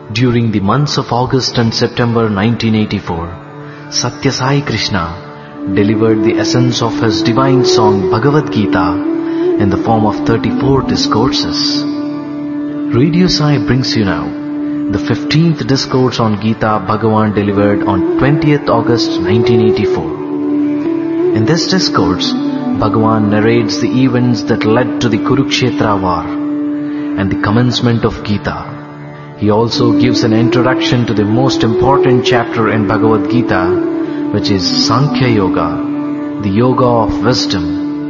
During the months of August and September 1984, Satya Sai Krishna delivered the essence of his divine song Bhagavad Gita in the form of 34 discourses. Radio Sai brings you now the 15th discourse on Gita Bhagavan delivered on 20th August 1984. In this discourse, Bhagavan narrates the events that led to the Kurukshetra war and the commencement of Gita. He also gives an introduction to the most important chapter in Bhagavad Gita, which is Sankhya Yoga, the Yoga of Wisdom.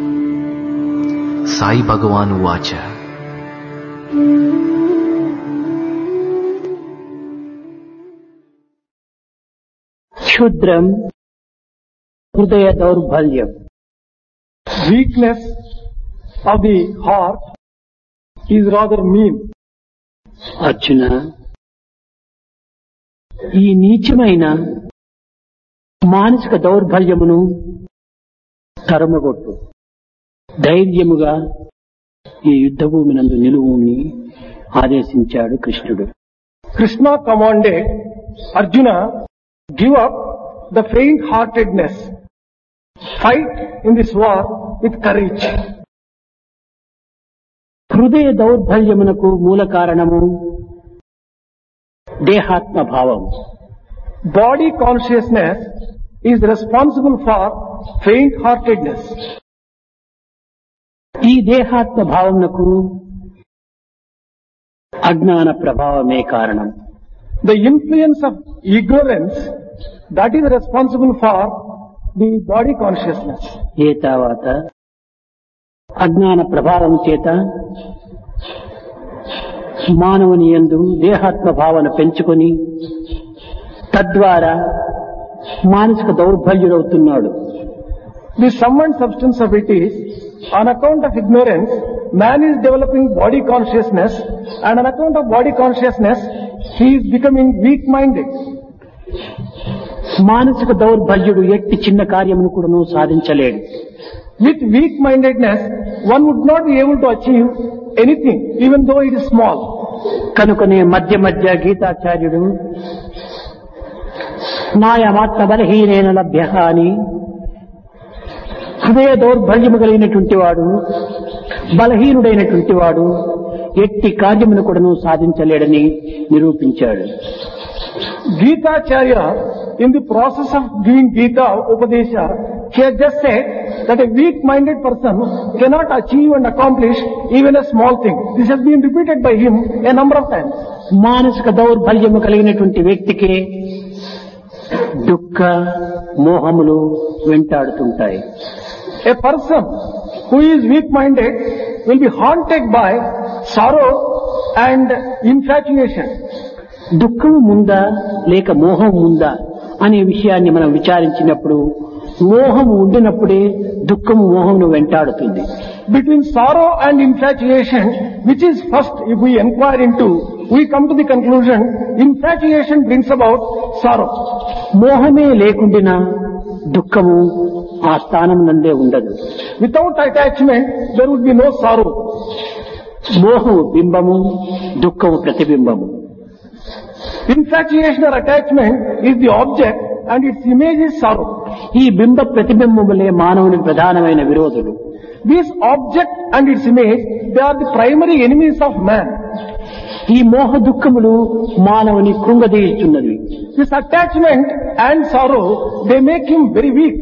Sai Bhagavan Uvacha. Shudram Hridaya Daurbhalyam. Weakness of the heart is rather mean. Arjuna, ఈ నీచమైన మానసిక దౌర్బల్యమును తరమగొట్టు, ధైర్యముగా ఈ యుద్ధభూమినందు నిలువుని ఆదేశించాడు కృష్ణుడు. Krishna commanded Arjuna, give up the faint-heartedness. Fight in this war with courage. హృదయ దౌర్బల్యమునకు మూల కారణము దేహాత్మ భావం. Body consciousness is responsible for faint-heartedness. ఈ దేహాత్మ భావమునకు అజ్ఞాన ప్రభావమే కారణం. The influence of ignorance, that is responsible for the body consciousness. ఏ తర్వాత అజ్ఞాన ప్రభావం చేత మానవుని యందు దేహాత్మ భావన పెంచుకొని తద్వారా మానసిక దౌర్బల్యుడవుతున్నాడు. The sum and substance of it is, on account of ignorance, man is developing body consciousness, and on account of body consciousness, he is becoming weak-minded. మానసిక దౌర్బల్యుడు ఎట్టి చిన్న కార్యమును కూడాను సాధించలేడు. With weak-mindedness, one would not be able to achieve anything, even though it is small. కనుకనే మధ్య మధ్య గీతాచార్యుడు నాయమాత్మ బలహీనేన లభ్య అని హృదయ దౌర్బల్యము కలిగినటువంటి వాడు, బలహీనుడైనటువంటి వాడు ఎట్టి కార్యమును కూడాను సాధించలేడని నిరూపించాడు. Gitacharya, in the process of giving Gita Upadesha, he has just said that a weak-minded person cannot achieve and accomplish even a small thing. This has been repeated by him a number of times. మానసిక దౌర్బల్యము కలిగినటువంటి వ్యక్తికి దుఃఖ మోహములు వెంటాడుతుంటాయి. A person who is weak-minded will be haunted by sorrow and infatuation. దుఃఖము ముందా లేక మోహం ముందా అనే విషయాన్ని మనం విచారించినప్పుడు మోహము ఉండినప్పుడే దుఃఖము మోహమును వెంటాడుతుంది. Between sorrow and infatuation, which is first, if we inquire into, we come to the conclusion, infatuation brings about sorrow. మోహమే లేకుండినా దుఃఖము ఆ స్థానం నందే ఉండదు. Without attachment, there would be no sorrow. మోహము బింబము, దుఃఖము ప్రతిబింబము. Infatuation or attachment is the object and its image is sorrow. ఈ బింబ ప్రతిబింబములే మానవునికి ప్రధానమైన విరోధులు. This object and its image, they are the primary enemies of man. ఈ మోహ దుఃఖములు మానవుని కృంగదీయుచున్నవి. This attachment and sorrow, they make him very weak.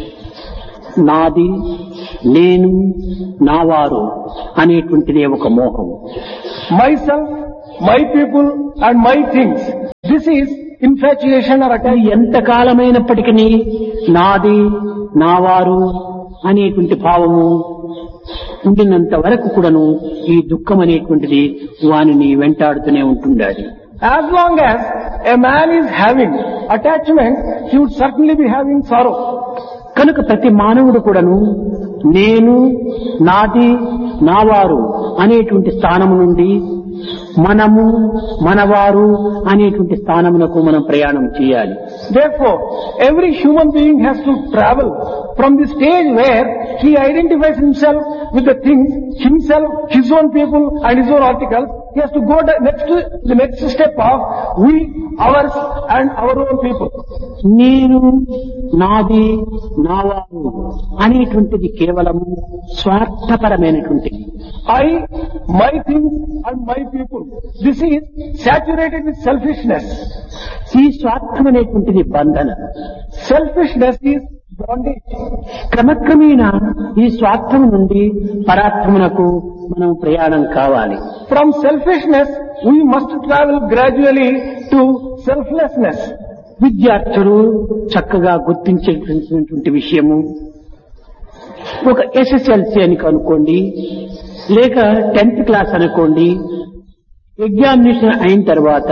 నాది, నేను, నావారు అనేటువంటిదే ఒక మోహము. Myself, my people and my things. This is infatuation or attachment. ఎంత కాలమైనప్పటికీ నాది, నావారు అనేటువంటి భావము ఉండినంత వరకు కూడాను ఈ దుఃఖం అనేటువంటిది వానిని వెంటాడుతూనే ఉంటుండాలి. As long as a man is having attachment, he would certainly be having sorrow. కనుక ప్రతి మానవుడు కూడాను నేను, నాది, నావారు అనేటువంటి స్థానము నుండి మనము, మనవారు అనేటువంటి స్థానమునకు మనం ప్రయాణం చేయాలి. Therefore, every human being has to travel from the stage where he identifies himself with the things, himself, his own people and his own articles, he has to go the next step of we, ours and our own people. నేను నాది నావారు అనేటువంటిది కేవలం స్వార్థపరమైనటువంటిది. I, my things and my people. This is saturated with selfishness. ఈ స్వార్థం అనేటువంటిది బంధన. Selfishness is bondage. క్రమక్రమేణా ఈ స్వార్థం నుండి పరార్థమునకు మనం ప్రయాణం కావాలి. From selfishness, we must travel gradually to selflessness. విద్యార్థులు చక్కగా గుర్తించేటువంటి విషయము ఒక ఎస్ఎస్ఎల్సి అని అనుకోండి, లేక 10th క్లాస్ అనుకోండి, ఎగ్జామినేషన్ అయిన తర్వాత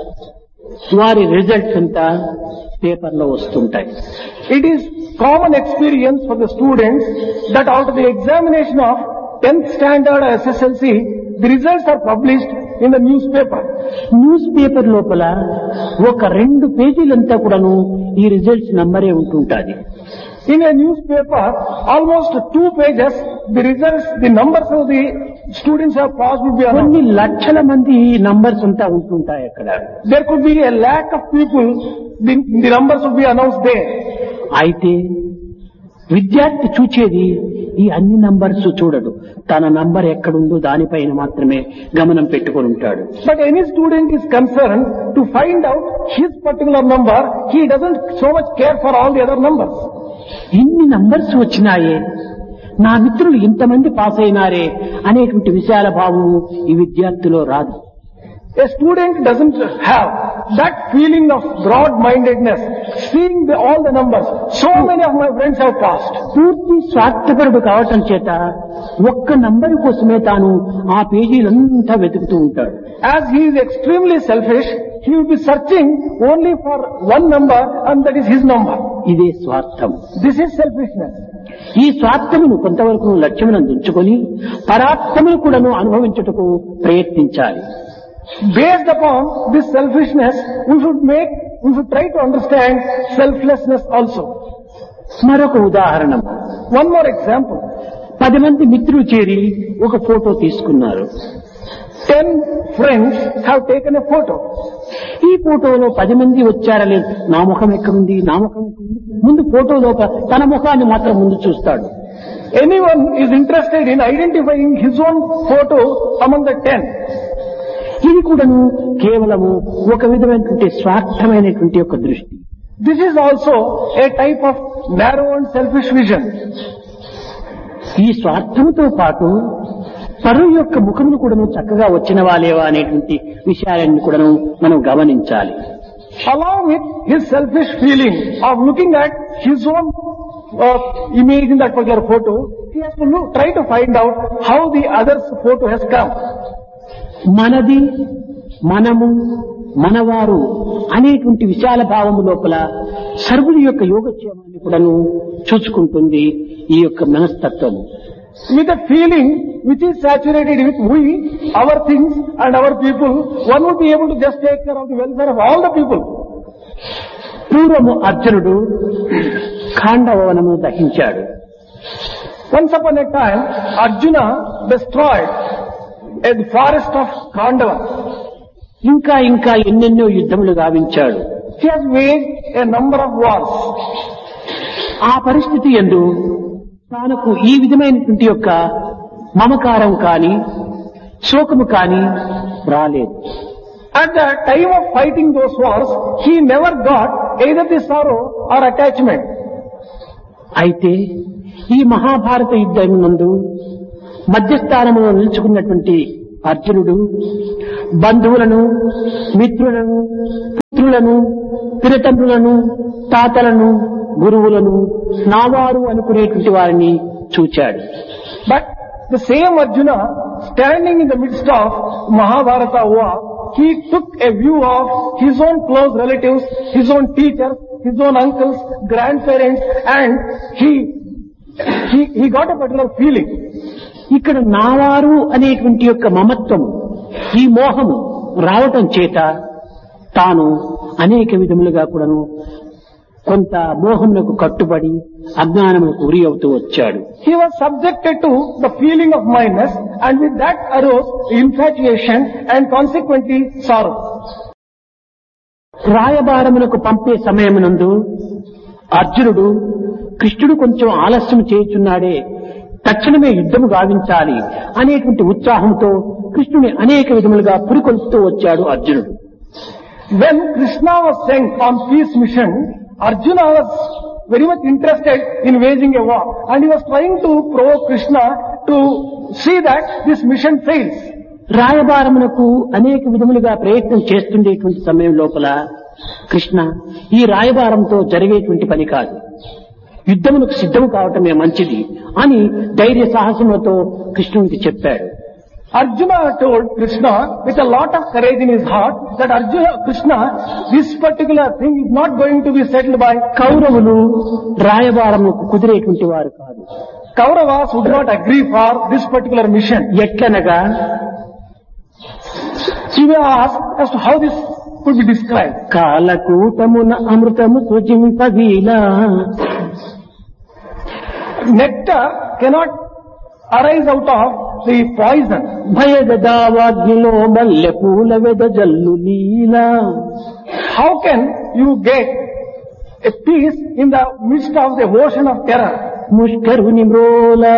వారి రిజల్ట్స్ అంతా పేపర్లో వస్తుంటాయి. It is common experience for the students that after the examination of 10th standard or SSLC, the results are published in the newspaper. News paper లోపల ఒక 2 పేజీలంతా కూడాను ఈ results నంబరే ఉంటుంటాది. In a newspaper, almost 2 pages, the results, the numbers of the students have passed will be announced. కొన్ని లక్షల మంది numbers అంతా ఉంటుంటాయి అక్కడ. There could be a lakh of people, the numbers will be announced there. అయితే విద్యార్థి చూచేది ఈ అన్ని నంబర్స్ చూడడు. తన నంబర్ ఎక్కడుందో దానిపైన మాత్రమే గమనం పెట్టుకొని ఉంటాడు. But any student is concerned to find out his particular number. He doesn't so much care for all the other numbers. ఇన్ని నంబర్స్ వచ్చినాయే, నా మిత్రులు ఇంతమంది పాస్ అయినారే అనేటువంటి విశాల భావము ఈ విద్యార్థిలో రాదు. A student doesn't have that feeling of broad-mindedness, seeing all the numbers. So many of my friends have passed. పూర్తి స్వార్థపరుడు కావటం చేత ఒక్క నంబర్ కోసమే తాను ఆ పేజీలంతా వెతుకుతూ ఉంటాడు. As he is extremely selfish, he will be searching only for one number and that is his number. ఇదే స్వార్థం. This is selfishness. ఈ స్వార్థమును కొంతవరకు లక్ష్యమునందు ఉంచుకొని పరార్థమును కూడాను అనుభవించుటకు ప్రయత్నించాలి. Based upon this selfishness, we should try to understand selflessness also. మరొక ఉదాహరణ, One more example. 10 మంది మిత్రులు చేరి ఒక ఫోటో తీసుకున్నారు. 10 friends have taken a photo. ఈ ఫోటోలో 10 మంది వచ్చారా లేదు, నా ముఖం ఎక్కడుంది, నా ముఖం ఎక్కడుంది, ముందు ఫోటోలో తన ముఖాన్ని మాత్రం ముందు చూస్తాడు. Anyone is interested in identifying his own photo among the 10. ఇది కూడాను కేవలము ఒక విధమైనటువంటి స్వార్థమైనటువంటి ఒక దృష్టి. This is also a type of narrow and selfish vision. ఈ స్వార్థంతో పాటు పరు యొక్క ముఖమును కూడాను చక్కగా వచ్చిన వాలేవా అనేటువంటి విషయాలను కూడాను మనం గమనించాలి. Along with his selfish feeling of looking at his own image in that particular photo, he has to try to find out how the other's photo has come. మనది, మనము, మనవారు అనేటువంటి విశాల భావము లోపల సర్వుడి యొక్క యోగక్షేమాన్ని కూడాను చూసుకుంటుంది ఈ యొక్క మనస్తత్వము. With a feeling which is saturated with we, our things and our people, one would be able to just take care of the welfare of all the people. పూర్వము అర్జునుడు ఖాండవనము దహించాడు. Once upon a time, Arjuna destroyed a forest of Khandava. ఇంకా ఇంకా ఎన్నెన్నో యుద్ధములు గావించాడు. He has waged a number of wars. ఆ పరిస్థితి యందు తనకు ఈ విధమైనటువంటి యొక్క మమకారం కాని శోకము కాని రాలేదు. At the time of fighting those wars, he never got either the sorrow or attachment. అయితే ఈ మహాభారత యుద్ధం నందు మధ్యస్థానంలో నిలుచుకున్నటువంటి అర్జునుడు బంధువులను, మిత్రులను, పుత్రులను, పినతండ్రులను, తాతలను, గురువులను నావారు అనుకునేటువంటి వారిని చూచాడు. But the same Arjuna, standing in the midst of Mahabharata war, he took a view of his own close relatives, his own teachers, his own uncles, grandparents, and he got a particular feeling. ఇక్కడ నావారు అనేటువంటి యొక్క మమత్వం, ఈ మోహము రావటం చేత తాను అనేక విధములుగా కూడాను కొంత మోహములకు కట్టుబడి అజ్ఞానములకు గురి అవుతూ వచ్చాడు. He was subjected to the feeling of mindness, and with that arose infatuation and consequently sorrow. రాయబారమునకు పంపే సమయమునందు అర్జునుడు కృష్ణుడు కొంచెం ఆలస్యం చేయుచున్నాడే, తక్షణమే యుద్ధము గావించాలి అనేటువంటి ఉత్సాహంతో కృష్ణుని అనేక విధములుగా పురికొల్పుతూ వచ్చాడు అర్జునుడు. When Krishna was sent on peace mission, Arjuna was very much interested in waging a war, and he was trying to provoke Krishna to see that this mission fails. రాయబారమునకు అనేక విధములుగా ప్రయత్నం చేస్తుండేటువంటి సమయం లోపల కృష్ణ ఈ రాయబారంతో జరిగేటువంటి పని కాదు, యుద్ధమునకు సిద్ధము కావటమే మంచిది అని ధైర్య సాహసములతో కృష్ణునికి చెప్పాడు. Arjuna told Krishna with a lot of courage in his heart that Krishna, this particular thing is not going to be settled by కౌరవులు రాయబారముకు కుదిరేటువంటి వారు కాదు. Kauravas would not agree for this particular mission. ఎట్లనగా She may ask as to how this could be described. కాలకూటమున అమృతము సృజింపవీలా, nectar cannot arise out of the poison. భయదావాగ్నిలో మల్లె పూల వెదజల్లు లీలా, How can you get a peace in the midst of the ocean of terror? ముష్కరుని మ్రోలా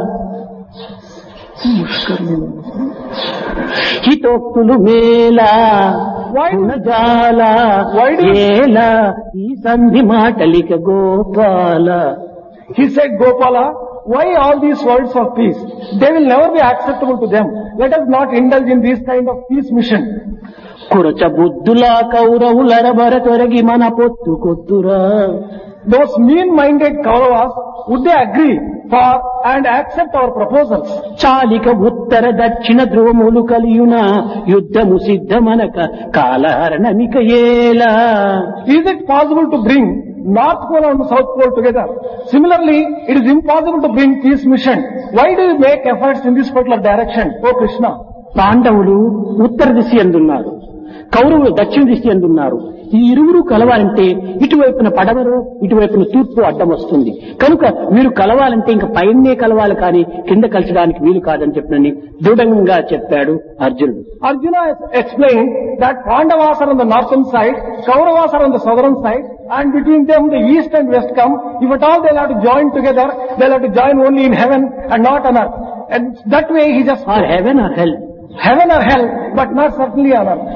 హితోక్తులు మేలా గుణజాల ఏలా ఈ సంధి మాటలిక Gopala. He said, Gopala, why all these words of peace? They will never be acceptable to them. Let us not indulge in this kind of peace mission. కురచ బుద్ధులా కౌరవులరబర తొరగి మన పొత్తు కొత్తురా. Those mean-minded Kauravas, would they agree for and accept our proposals? చాలిక ఉత్తర దక్షిణ ధ్రువములు కలియున యుద్ధము సిద్ధమనక కాలహరణమిక ఏలా. Is it possible to bring North Pole and South Pole together? Similarly, it is impossible to bring peace mission. Why do you make efforts in this particular direction, O Krishna? పాండవులు ఉత్తర దిశ ఎందున్నారు, కౌరవులు దక్షిణ దిశ ఎందున్నారు. ఈ ఇరువురు కలవాలంటే ఇటువైపున పడమరు ఇటువైపున తూర్పు అడ్డం వస్తుంది. కనుక వీరు కలవాలంటే ఇంకా పైనే కలవాలి కానీ కింద కలిసడానికి వీలు కాదని చెప్పినని దృఢంగా చెప్పాడు అర్జునుడు. Arjuna has explained that Pandavas are on the northern side, Kauravas are on the southern side, and between them the east and west come. If at all they'll have to join together, they'll have to join only in heaven and not on earth. And that way he just... Or heaven or hell. Heaven or hell, but not certainly on earth.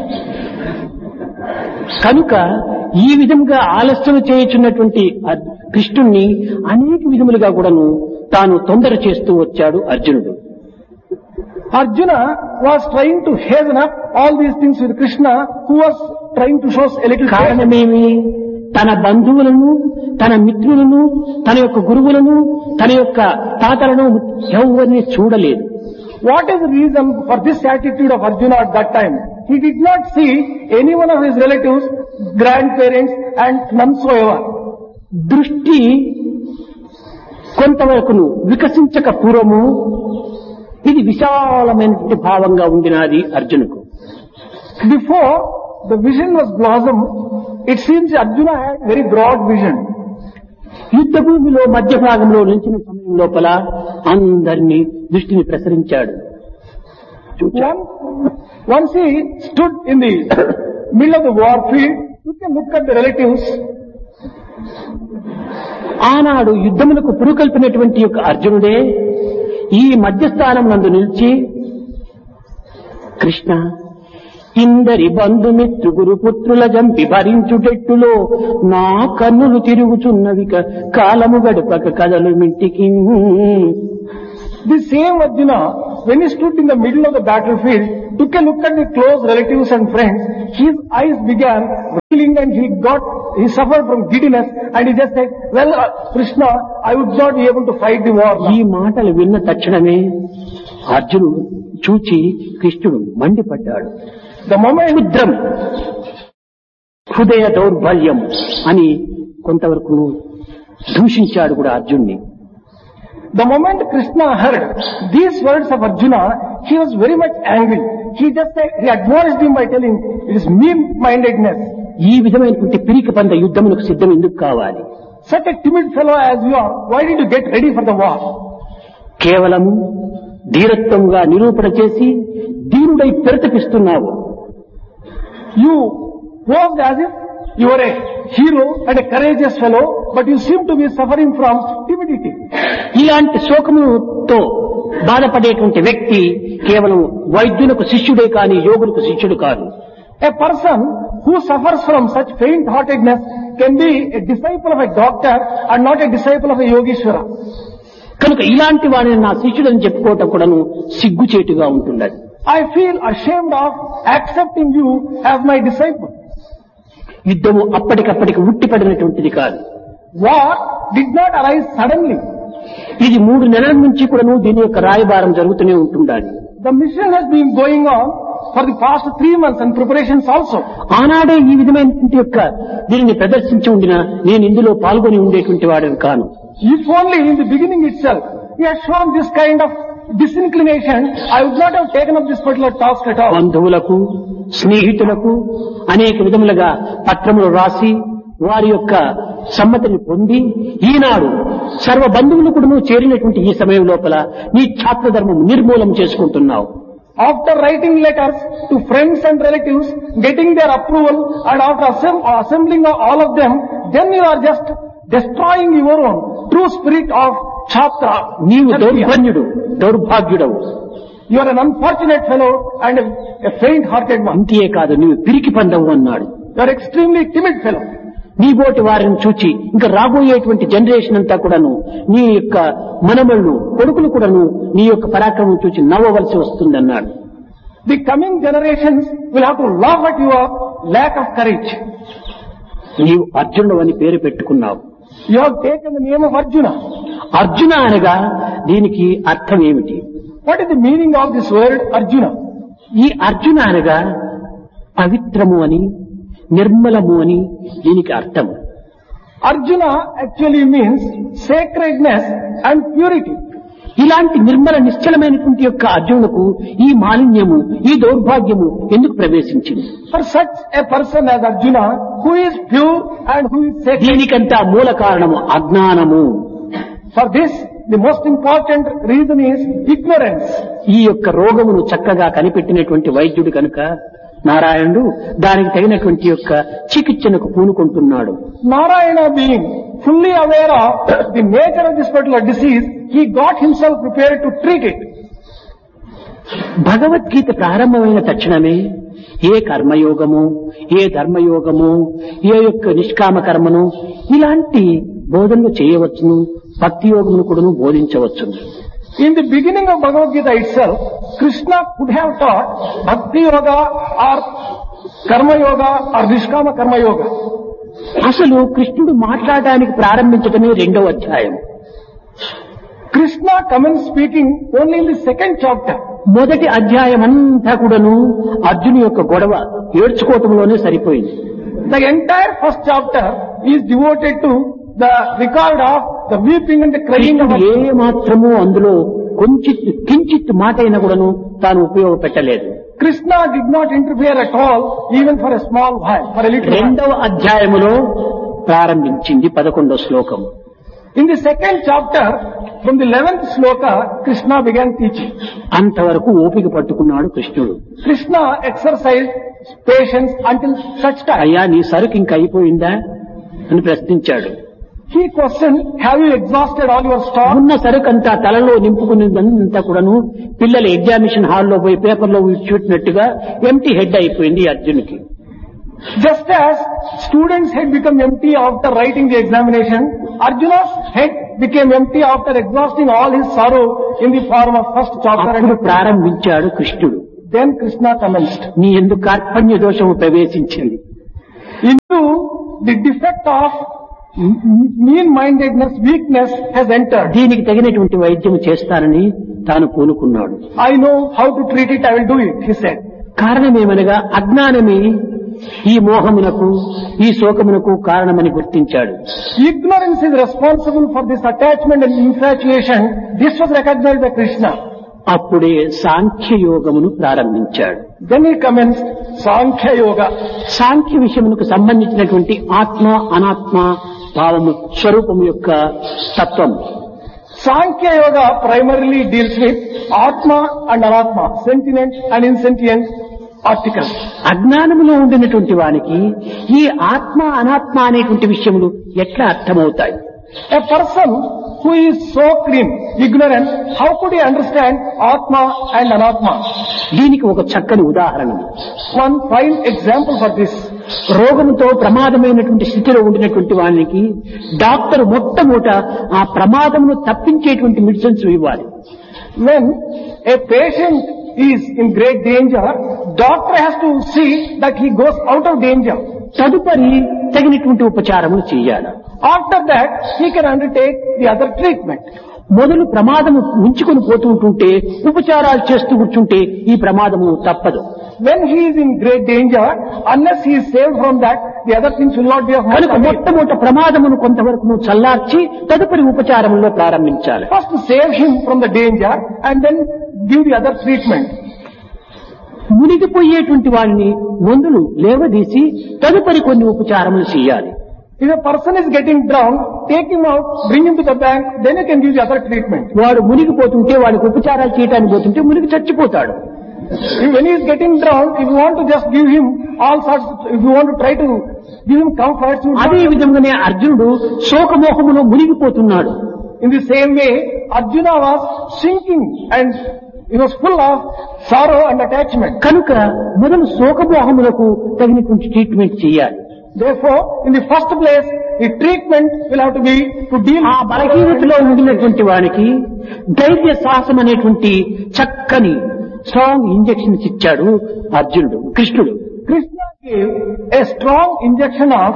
కనుక ఈ విధంగా ఆలస్యం చేయుచున్నటువంటి కృష్ణుణ్ణి అనేక విధములుగా కూడాను తాను తొందర చేస్తూ వచ్చాడు అర్జునుడు. Arjuna was trying to hasten up all these things with Krishna, who was trying to show a little కారణమేమి, తన బంధువులను తన మిత్రులను తన యొక్క గురువులను తన యొక్క తాతలను ఎవరిని చూడలేదు. What is the reason for this attitude of Arjuna at that time? He did not see any one of his relatives, grandparents and none so ever. దృష్టి కొంతవరకును వికసించక పూర్వము ఇది విశాలమైనటువంటి భావంగా ఉండినది అర్జునుకు. Before the vision was blossomed, it seems Arjuna had very broad vision. యుద్ధ భూమిలో మధ్య భాగంలో నిలిచిన సమయం లోపల అందరినీ దృష్టిని ప్రసరించాడు. Once he stood in the middle of the war field, you can look at the relatives. ఆనాడు యుద్ధములకు పురుకల్పినటువంటి యొక్క అర్జునుడే ఈ మధ్యస్థానం నందు నిలిచి, కృష్ణ ఇందరి బంధుమిత్రు గురుపుత్రుల జంపి భరించుటెట్టులో నా కన్నులు తిరుగుచున్నవిక కాలము గడపక కదలు మింటికి. The same Arjuna, when he stood in the middle of the battlefield, took a look at the close relatives and friends. His eyes began reeling and he suffered from giddiness, and he just said, well, Krishna, I would not be able to fight the war now. ఈ మాటలు విన్న తక్షణమే అర్జునుడు చూచి కృష్ణుడు మండిపడ్డాడు. The moment క్షుద్రం హృదయ దౌర్బల్యం అని కొంతవరకు దూషించాడు కూడా అర్జున్ని. The moment Krishna heard these words of Arjuna, he was very much angry. He admonished him by telling, it is mean-mindedness. ఈ విధమైనటువంటి పిరికి పంద యుద్ధములకు సిద్ధం ఎందుకు కావాలి? such a timid fellow as you are, why did you get ready for the war? కేవలము ధీరత్వంగా నిరూపణ చేసి ధీరుడై పెరతపిస్తున్నావు. You posed as if you were a hero and a courageous fellow, but you seem to be suffering from timidity. ఇలాంటి శోకముతో బాధపడేటువంటి వ్యక్తి కేవలం వైద్యులకు శిష్యుడే కాని యోగులకు శిష్యుడు కాదు. A person who suffers from such faint-heartedness can be a disciple of a doctor and not a disciple of a Yogeshwara. కనుక ఇలాంటి వాడిని నా శిష్యుడని చెప్పుకోవటం కూడాను సిగ్గుచేటుగా ఉంటున్నది. I feel ashamed of accepting you as my disciple. యుద్ధము అప్పటికప్పటికి ఉట్టిపడినటువంటిది కాదు. War did not arise suddenly. ఇది 3 నెలల నుంచి కూడాను దీని యొక్క రాయబారం జరుగుతూనే ఉంటుండాలి. The mission has been going on for the past 3 months and preparations also. ఆనాడే ఈ విధమైనటువంటి యొక్క దీనిని ప్రదర్శించి ఉండినా నేను ఇందులో పాల్గొని ఉండేటువంటి వాడిని కాను. If only in the beginning itself he had shown this kind of disinclination, I would not have taken up this particular task at all. బంధువులకు స్నేహితులకు అనేక విధములుగా పత్రములు రాసి వారి యొక్క సమ్మతిని పొంది ఈనాడు సర్వ బంధువులు కూడా చేరినటువంటి ఈ సమయం లోపల నీ ఛాత్రధర్మం నిర్మూలం చేసుకుంటున్నావు. After writing letters to friends and relatives, getting their approval, and after assembling all of them, then you are just destroying your own true spirit of Chhatra. నీవు దౌర్భాగ్యుడవు. You are an unfortunate fellow and a faint-hearted one. అంతే కాదు, నీవు పిరికి పందవు అన్నాడు. You are extremely timid fellow. నీ బోటి వారిని చూచి ఇంకా రాబోయేటువంటి జనరేషన్ అంతా కూడాను నీ యొక్క మనమళ్ళు కొడుకులు కూడాను నీ యొక్క పరాక్రమం చూచి నవ్వవలసి వస్తుందన్నాడు. The coming generations will have to laugh at your lack of courage. నీవు అర్జునుడు అని పేరు పెట్టుకున్నావు. You have taken the name of Arjuna. Arjuna అనగా దీనికి అర్థం ఏమిటి? What is the meaning of this word Arjuna? ఈ అర్జున అనగా పవిత్రము అని నిర్మలము అని దీనికి అర్థం. Arjuna actually means sacredness and purity. ఇలాంటి నిర్మల నిశ్చలమైనటువంటి యొక్క అర్జునులకు ఈ మాలిన్యము ఈ దౌర్భాగ్యము ఎందుకు ప్రవేశించింది? For such a person as Arjuna, who is pure and who is sacred. దీనికంతా మూల కారణము అజ్ఞానము. For this, the most important reason is ignorance. ఈ యొక్క రోగమును చక్కగా కనిపెట్టినటువంటి వైద్యుడు కనుక నారాయణుడు దానికి తగినటువంటి యొక్క చికిత్సకు పూనుకుంటున్నాడు. Narayana being fully aware of the nature of this particular disease, he got himself prepared to treat it. Bhagavad Gita ప్రారంభమైన తక్షణమే ఏ కర్మయోగము ఏ ధర్మయోగము ఏ యొక్క నిష్కామ కర్మను ఇలాంటి బోధనలు చేయవచ్చును, భక్తి యోగమును కూడాను బోధించవచ్చును. In the beginning of Bhagavad Gita itself, Krishna could have taught Bhakti Yoga or Karma Yoga or Nishkama Karma Yoga. అసలు కృష్ణుడు మాట్లాడడానికి ప్రారంభించడమే 2వ అధ్యాయం. Krishna commenced speaking only in the 2nd chapter. మొదటి అధ్యాయం అంతా కూడాను అర్జును యొక్క గొడవ ఏడ్చుకోవటంలోనే సరిపోయింది. The entire 1st chapter is devoted to the record of the weeping and the crying of ఏ మాత్రము అందులో కించిత్ మాట అయినా కూడాను తాను ఉపయోగపెట్టలేదు. Krishna did not interfere at all, even for a small while, for a little while. 2వ అధ్యాయములో ప్రారంభించింది 11వ శ్లోకం. In the 2nd chapter, from the 11th sloka, Krishna began teaching. అంతవరకు ఓపిక పట్టుకున్నాడు కృష్ణుడు. Krishna exercised patience until such time. అయ్యా నీ సరుకు ఇంకా అయిపోయిందా అని ప్రశ్నించాడు. He questioned, have you exhausted all your stock? ఉన్న సరుకంతా తలలో నింపుకునేదంతా కూడాను పిల్లల ఎగ్జామినేషన్ హాల్లో పోయి పేపర్లో చూసినట్టుగా ఎంటీ హెడ్ అయిపోయింది అర్జునుకి. Just as students' head become empty after writing the examination, Arjuna's head became empty after exhausting all his sorrow in the form of 1st chapter. అప్పుడు ప్రారంభించాడు కృష్ణుడు. Then Krishna commenced. నీ ఎందుకు కార్పణ్య దోషము ప్రవేశించింది? Into the defect of mean-mindedness, weakness has entered. దీనికి తగినటువంటి వైద్యం చేస్తానని తాను పూనుకున్నాడు. I know how to treat it, I will do it, he said. కారణమేమనగా అజ్ఞానమే ఈ మోహమునకు ఈ శోకమునకు కారణమని గుర్తించాడు. Ignorance is responsible for this attachment and infatuation. This was recognized by Krishna. అప్పుడే సాంఖ్య యోగమును ప్రారంభించాడు. Then he commenced Sankhya Yoga. సాంఖ్య విషయమునకు సంబంధించినటువంటి ఆత్మ అనాత్మ భావము స్వరూపము యొక్క తత్వం. Sankhya Yoga primarily deals with Atma and Anatma, sentient and insentient articles. అజ్ఞానములో ఉండినటువంటి వానికి ఈ ఆత్మ అనాత్మ అనేటువంటి విషయములు ఎట్లా అర్థమవుతాయి? A person who is so clean, ignorant, how could he understand Atma and Anatma? దీనికి ఒక చక్కని ఉదాహరణ. One fine example for this. రోగంతో ప్రమాదమైనటువంటి స్థితిలో ఉండినటువంటి వానికి డాక్టర్ మొట్టమొదట ఆ ప్రమాదమును తప్పించేటువంటి మెడిసిన్స్ ఇవ్వాలి. When a patient is in great danger, doctor has to see that he goes out of danger. తదుపరి తగినటువంటి ఉపచారములు చేయాలి. After that, he can undertake the other treatment. మొదలు ప్రమాదము ఉంచుకొని పోతుంటుంటే ఉపచారాలు చేస్తూ కూర్చుంటే ఈ ప్రమాదము తప్పదు. When he is in great danger, unless he is saved from that, the other things will not be of కనుక harm. మొట్టమొదట ప్రమాదమును కొంతవరకు చల్లార్చి తదుపరి ఉపచారంలో ప్రారంభించాలి. First save him from the danger and then give the other treatment. మునిగిపోయేటువంటి వాడిని మందులు లేవదీసి తదుపరి కొన్ని ఉపచారములు చేయాలి. If a person is getting drowned, take him out, bring him to the bank, then you can give the other treatment. వాడు మునిగిపోతుంటే వాడికి ఉపచారాలు చేయడానికి పోతుంటే మునిగి చచ్చిపోతాడు. When he is getting drowned, if you want to just give him all sorts, if you want to try to give him comforts, you అదే విధంగానే అర్జునుడు శోకమోహములో మునిగిపోతున్నాడు. in the same way, Arjuna was sinking and he was full of sorrow and attachment. కనుక మొదలు శోకమోహములకు తగినటువంటి treatment చేయాలి. Therefore, in the first place, the treatment will have to be to deal ఆ బలహీనతలో ఉండినటువంటి వానికి ధైర్య సాహసం అనేటువంటి చక్కని స్ట్రాంగ్ ఇంజెక్షన్స్ ఇచ్చాడు అర్జునుడు, కృష్ణుడు. Krishna gave a strong injection of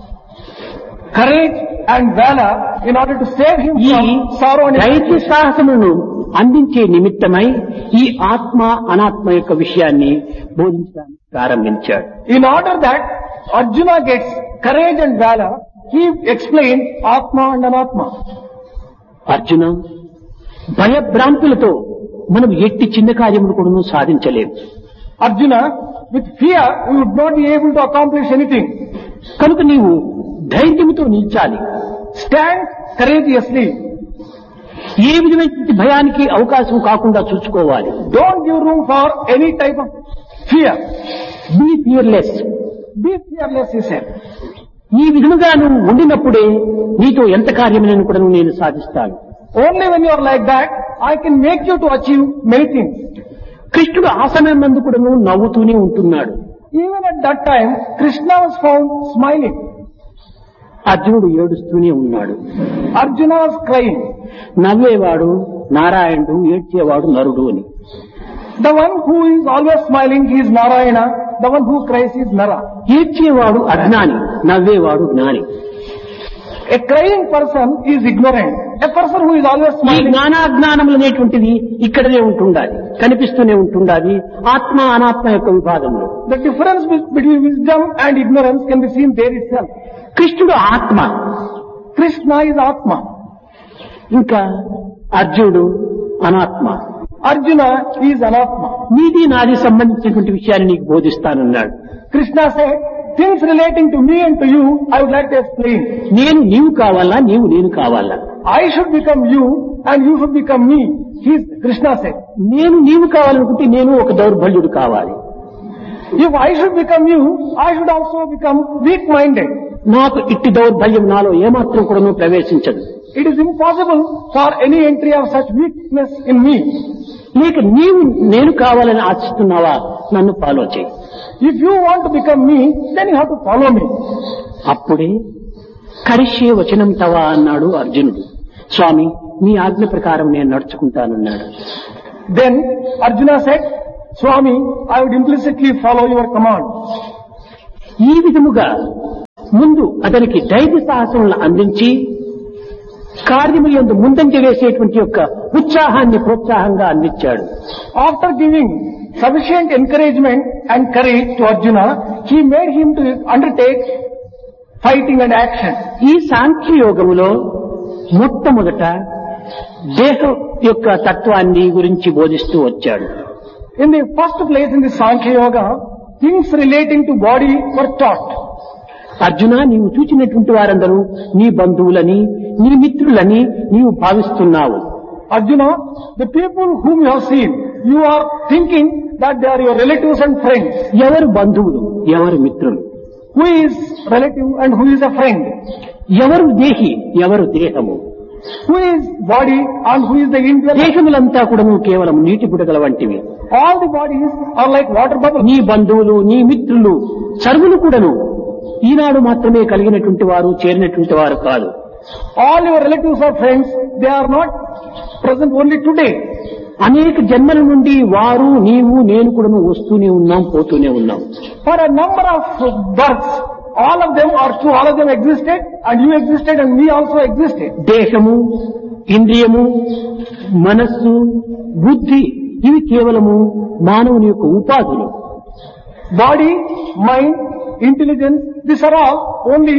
courage and valor in order to save him ఈ from sorrow and ధైర్య సాహసములను అందించే నిమిత్తమై ఈ ఆత్మ అనాత్మ యొక్క విషయాన్ని బోధించడానికి ప్రారంభించాడు. In order that Arjuna gets courage and valor, he explained Atma and Anatma. Arjuna, భయభ్రాంతులతో మనం ఎట్టి చిన్న కార్యములు కూడా సాధించలేము. Arjuna, with fear, we would not be able to accomplish anything. కనుక నీవు ధైర్యముతో నిల్చాలి. Stand courageously. ఏ విధమైన భయానికి అవకాశం కాకుండా చూసుకోవాలి. Don't give room for any type of fear. Be fearless. Be fearless, he said. ఈ విధముగా నువ్వు ఉండినప్పుడే నీతో ఎంత కార్యమైనా కూడా నేను సాధిస్తాను. Only when you are like that, I can make you to achieve many things. కృష్ణుడు ఆ సమయం నందు కూడా నవ్వుతూనే ఉంటున్నాడు. Even at that time, Krishna was found smiling. అర్జునుడు ఏడుస్తూనే ఉన్నాడు. Arjuna was crying. నవ్వేవాడు నారాయణుడు, ఏడ్చేవాడు నరుడు అని. The one who is always smiling, he is Narayana. The one who cries is Nara. ఏడ్చేవాడు అజ్ఞాని, నవ్వేవాడు జ్ఞాని. A crying person is ignorant. A person who is always ఈ smiling. జ్ఞానాజ్ఞానములు అనేటువంటిది ఇక్కడనే ఉంటుండాలి, కనిపిస్తూనే ఉంటుండాలి ఆత్మ అనాత్మ యొక్క విభాగంలో. The difference between wisdom and ignorance can be seen there itself. కృష్ణుడు ఆత్మ, Krishna is Atma. ఇంకా అర్జునుడు అనాత్మ. Arjuna is Anatma. నీది నాది సంబంధించినటువంటి విషయాన్ని నీకు బోధిస్తానన్నాడు. Krishna said, things relating to me and to you, I would like to explain. నేను నీవు కావాలా, నీవు నేను కావాలా? I should become you and you should become me. Krishna said. నేను నీవు కావాలనుకుంటే నేను ఒక దౌర్బల్యుడు కావాలి. If I should become you, I should also become weak-minded. నాకు ఇట్టి దౌర్బల్యం నాలో ఏమాత్రం కూడా ప్రవేశించదు. It is impossible for any entry of such weakness in me. లేక నీవు నేను కావాలని ఆశిస్తున్నావా, నన్ను ఫాలో చేయి. If you want to become me, then you have to follow me. అప్పుడే కరిష్యే వచనం తవా అన్నాడు అర్జునుడు. స్వామి, మీ ఆజ్ఞ ప్రకారం నేను నడుచుకుంటానన్నాడు. Then Arjuna said, Swami, I would implicitly follow your command. ఈ విధముగా ముందు అతనికి ధైర్య సాహసములను అందించి కార్యముల యందు ముందంజ వేసేటువంటి యొక్క ఉత్సాహాన్ని ప్రోత్సాహంగా అందించాడు. After giving sufficient encouragement and courage to Arjuna, he made him to undertake fighting and action. ఈ సాంఖ్యయోగములో మొట్టమొదట దేహం యొక్క తత్వాన్ని గురించి బోధిస్తూ వచ్చాడు. In the first place in the Sankhya Yoga, things relating to body were taught. Arjuna, నీవు చూచినటువంటి వారందరూ నీ బంధువులని, నీ మిత్రులని నీవు భావిస్తున్నావు. Arjuna, the people whom you have seen, you are thinking that they are your relatives and friends. ఎవరు బంధువులు, ఎవరు మిత్రులు? Who is relative and who is a friend? ఎవరు దేహి, ఎవరు దేహము? Who is body and who is the individual? దేహములంతా కూడా కేవలం నీటి బుడగల వంటివి. All the bodies are like water bubbles. నీ బంధువులు, నీ మిత్రులు సర్వులు కూడాను ఈనాడు మాత్రమే కలిగినటువంటి వారు, చేరినటువంటి వారు కాదు. All your relatives or friends, they are not present only today. అనేక జన్మల నుండి వారు, నీవు, నేను కూడాను వస్తూనే ఉన్నాం, పోతూనే ఉన్నాం. For a number of births, all of them are true, all of them existed, and you existed and we also existed. దేహము, ఇంద్రియము, మనస్సు, బుద్ధి ఇవి కేవలము మానవుని యొక్క ఉపాధులు. Body, mind, intelligence, these are all only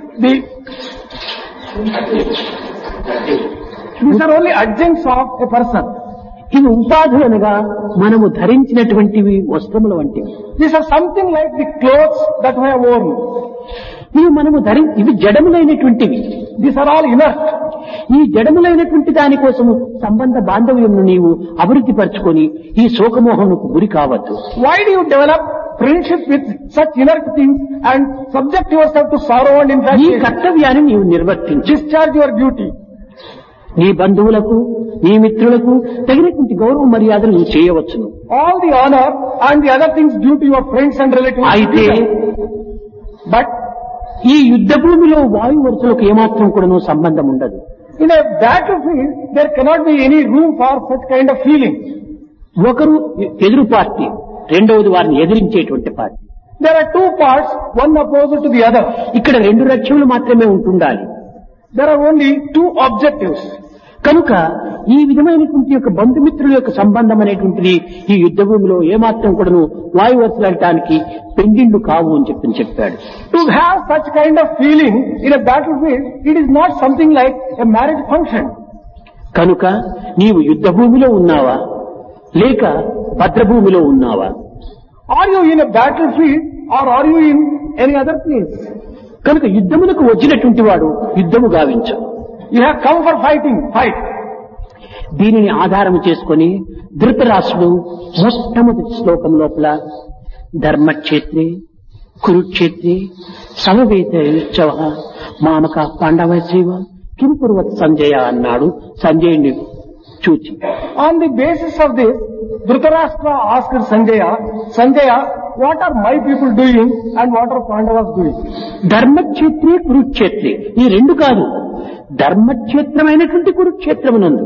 adjuncts of a person. ఇవి ఉపాధులు అనగా మనము ధరించినటువంటివి వస్త్రముల వంటివి. These are something like the clothes that we have worn. ఇవి జడములైనటువంటివి. These are all inert. ఈ జడములైనటువంటి దానికోసము సంబంధ బాంధవ్యమును నీవు అభివృద్ధి పరచుకొని ఈ శోకమోహముకు గురి కావద్దు. Why do you develop friendship with such inert things and subject yourself to sorrow and ఈ infatuation? కర్తవ్యాన్ని నీవు నిర్వర్తించు. Discharge your duty. నీ బంధువులకు, నీ మిత్రులకు తగినటువంటి గౌరవ మర్యాదలు నువ్వు చేయవచ్చును. All the honor and the other things due to your friends and relatives. అయితే But ఈ యుద్ధ భూమిలో వాయు వరుసలకు ఏమాత్రం కూడాను సంబంధం ఉండదు. in a battlefield, there cannot be any room for such kind of feeling. ఒకరు ఎదురు పార్టీ, రెండవది వారిని ఎదిరించేటువంటి party. There are two parts, one opposite to the other. ఇక్కడ రెండు లక్ష్యములు మాత్రమే ఉంటుండాలి. There are only two objectives. కనుక ఈ విధమైనటువంటి యొక్క బంధుమిత్రుల యొక్క సంబంధం అనేటువంటిది ఈ యుద్ధ భూమిలో ఏమాత్రం కూడాను వాయు వరుసలటానికి పెండిండ్లు కావు అని చెప్పాడు. To have such kind of feeling in a battlefield, it is not something like a marriage function. కనుక నీవు యుద్ధ భూమిలో ఉన్నావా లేక భద్రభూమిలో ఉన్నావా? Are you in a battlefield or are you in any other place? కనుక యుద్ధములకు వచ్చినటువంటి వాడు యుద్ధము గావించు. You have come for fighting, fight. దీనిని ఆధారం చేసుకొని ధృతరాష్ట్రుడు మొట్టమొదటి శ్లోకం లోపల ధర్మక్షేత్రే కురుక్షేత్రే సమవేత ఉత్సవ మామక పాండవైశ్వ కిం కుర్వత్ సంజయ అన్నాడు సంజయుని చూచి. On the basis of this, Dhritarashtra asked Sanjaya, what are my people doing and what are Pandavas doing? ధర్మక్షేత్రే కురుక్షేత్రే ఈ రెండు కాదు, ధర్మక్షేత్రమైనటువంటి కురుక్షేత్రమునందు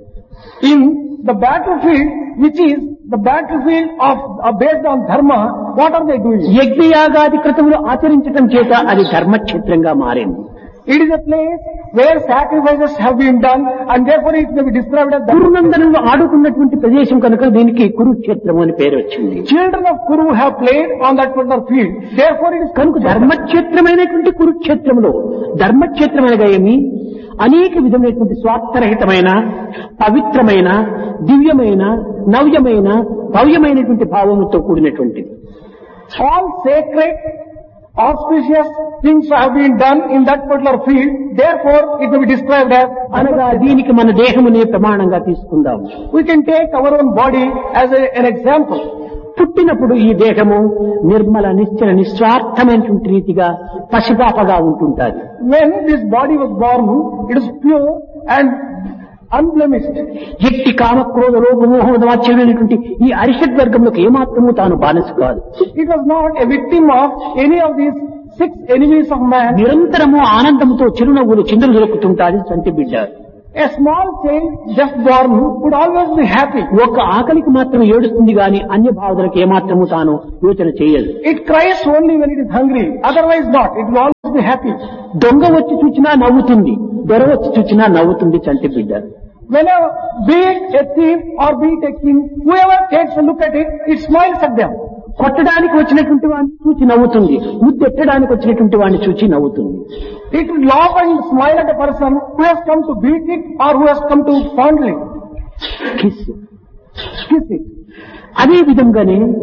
In the battlefield, which is the battlefield of based on dharma, what are they doing? యజ్ఞయాగాది క్రతువులు ఆచరించడం చేత అది ధర్మక్షేత్రంగా మారింది. It is a place where sacrifices have been done and therefore it may be described as కురునందనులు ఆడుకున్నటువంటి ప్రదేశం కనుక దీనికి కురుక్షేత్రం అని పేరు వచ్చింది. Children of Kuru have played on that particular field. Therefore it is కనుక ధర్మక్షేత్రమైనటువంటి కురుక్షేత్రంలో ధర్మక్షేత్రం అనగా ఏమి అనేక విధమైనటువంటి స్వార్థరహితమైన పవిత్రమైన దివ్యమైన నవ్యమైన భవ్యమైనటువంటి భావముతో కూడినటువంటిది. all sacred auspicious things have been done in that particular field. Therefore it may be described as అనగా దీనికి మన దేహమునే ప్రమాణంగా తీసుకుందాం. we can take our own body as an example. పుట్టినప్పుడు ఈ దేహము నిర్మల నిశ్చల నిస్వార్థమైనటువంటి రీతిగా పసిపాపగా ఉంటుంటాది. When this body was born, it is pure and unblemished. ఎట్టి కామక్రోధ లోభమోహమైనటువంటి ఈ అరిషడ్ వర్గంలోకి ఏమాత్రము తాను బానిస కాదు. It was not a victim of any of these 6 enemies of man. నిరంతరము ఆనందంతో చిరునవ్వులు చిందులు దొరుకుతుంటాది సంటి బిడ్డ. A small child just born would always be happy. ఒక్క ఆకలికి మాత్రం ఏడుస్తుంది గాని అన్య భావనలకు ఏమాత్రము తాను యోచన చేయదు. It cries only when it is hungry. Otherwise not. It will always be happy. దొంగ వచ్చి చూచినా నవ్వుతుంది, దొర వచ్చి చూచినా నవ్వుతుంది చంటి బిడ్డ. Whenever, be it a thief or be it a king, whoever takes a look at it, it smiles at them. కొట్టడానికి వచ్చినటువంటి వాడిని చూచి నవ్వుతుంది, ముద్దెట్టడానికి వచ్చినటువంటి వాడిని చూచి నవ్వుతుంది. It will laugh and smile at a person who has come to beat it or who has come to fondle it. Kiss Kiss it. అదే విధంగానే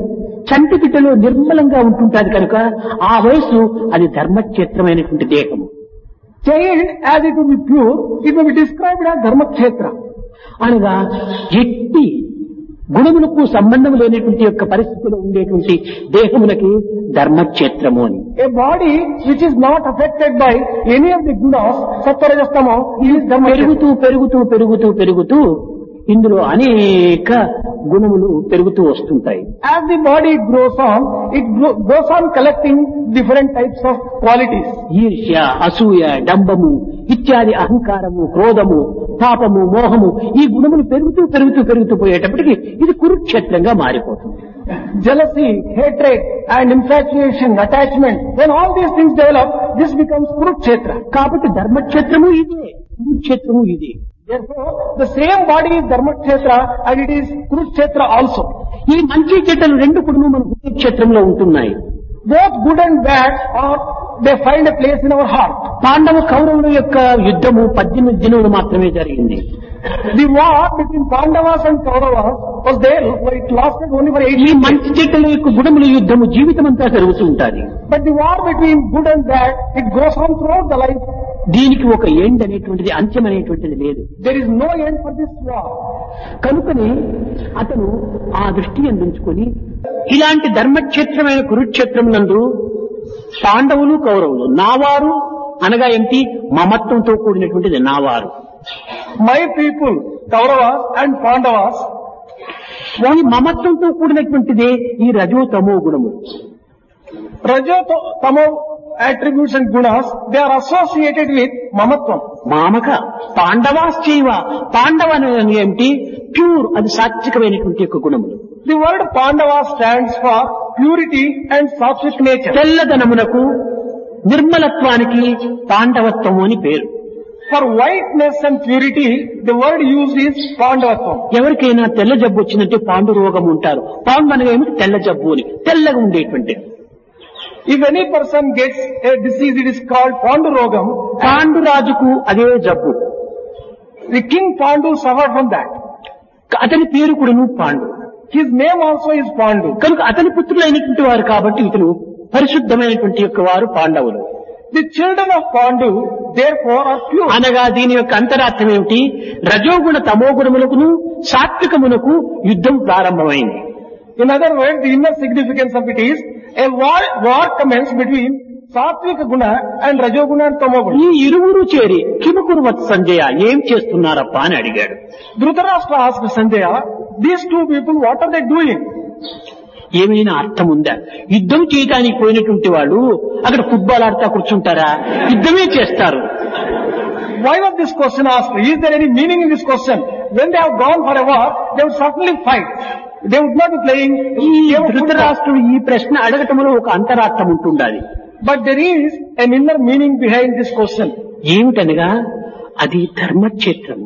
చంటి బిడ్డలో నిర్మలంగా ఉంటుంటాది కనుక ఆ వయసు అది ధర్మక్షేత్రమైనటువంటి దేహము. Child, as it will be pure, it will be described as Dharmakshetra. అనగా ఎట్టి గుణములకు సంబంధం లేనటువంటి యొక్క పరిస్థితిలో ఉండేటువంటి దేహములకి ధర్మక్షేత్రము అని. A body which is not affected by any of the gunas, sattva rajas tamo, is Dharmakshetra. పెరుగుతూ ఇందులో అనేక గుణములు పెరుగుతూ వస్తుంటాయి. As the body grows on, it goes on collecting different types of qualities. ఈర్ష్య, అసూయ, డంబము ఇత్యాది అహంకారము, క్రోధము, తాపము, మోహము ఈ గుణములు పెరుగుతూ పోయేటప్పటికి ఇది కురుక్షేత్రంగా మారిపోతుంది. Jealousy, hatred and infatuation, attachment, when all these things develop, this becomes Kurukshetra. కాబట్టి ధర్మక్షేత్రము ఇదే, కురుక్షేత్రము ఇదే. Therefore, the same body is Dharmakshetra and it is Kurukshetra also. ఈ మంచి చెడ్డలు రెండు కూడా మన కురుక్షేత్రంలో ఉంటున్నాయి. Both good and bad they find a place in our heart. పాండవ కౌరవుల యొక్క యుద్ధము 18 దినములు మాత్రమే జరిగింది. The war between Pandavas and Kauravas was there, but it lasted only for 8 ఈ years. మంచి చెడ్డల యొక్క గుణముల యుద్ధము జీవితం అంతా జరుగుతూ ఉంటుంది. But the war between good and bad, it goes on throughout the life. దీనికి ఒక ఎండ్ అనేటువంటిది, అంత్యం అనేటువంటిది లేదు. There is no end for this war. కనుకనే అతను ఆ దృష్టి అందించుకొని ఇలాంటి ధర్మక్షేత్రమైన కురుక్షేత్రం నందు పాండవులు కౌరవులు నావారు అనగా ఏంటి, మమత్వంతో కూడినటువంటిది నావారు. My people, Kauravas and Pandavas, ఈ మమత్వంతో కూడినటువంటిదే ఈ రజో తమో గుణము. Rajo, Tamo attributes and gunas, they are associated with Mamatvam. మామక పాండవాశ్చైవ, పాండవ అనేది ఏమిటి, ప్యూర్, అది సాత్వికమైనటువంటి యొక్క గుణములు. The word Pandava stands for purity and sattvic nature. తెల్లదనమునకు నిర్మలత్వానికి పాండవత్వము అని పేరు. For whiteness and purity, the word used is Pandavatvam. ఎవరికైనా తెల్ల జబ్బు వచ్చిందంటే పాండు రోగం ఉంటారు. పాండు అనగా ఏమిటి, తెల్ల జబ్బు అని, తెల్లగా ఉండేటువంటి. If any person gets a disease, it is called Pandurogam. Pandu రాజుకు అదే జబ్బు. The king Pandu suffered from that. అతని పేరు కూడాను Pandu. His name also is Pandu. కనుక అతని పుత్రులైనటువంటి వారు కాబట్టి ఇతను పరిశుద్ధమైనటువంటి యొక్క వారు పాండవులు. The children of Pandu, therefore, are pure. అనగా దీని యొక్క అంతరార్థం ఏమిటి, రజోగుణ తమోగుణములకును సాత్వికమునకు యుద్ధం ప్రారంభమైంది. In other words, the inner significance of it is a war commenced between Satvika Guna and Rajoguna and Tamoguna. ఈ ఇరువురు చేరి కిముకురువత్ సంజయ, ఏం చేస్తున్నారప్పా అని అడిగాడు. Dhritarashtra asked Sanjaya, these two people, what are they doing? ఏమైనా అర్థం ఉందా? యుద్ధం చేయడానికి పోయినటువంటి వాళ్ళు అక్కడ ఫుట్బాల్ ఆడుతా కూర్చుంటారా? యుద్ధమే చేస్తారు. Why was this question asked? Is there any meaning in this question? When they have gone for a war, they would certainly fight. They would not be playing. ఈ ధృతరాష్ట్రుడు ఈ ప్రశ్న అడగటంలో ఒక అంతరార్థం ఉంటుండాలి. But there is an inner meaning behind this question. ఏమిటనగా అది Dharmakshetram.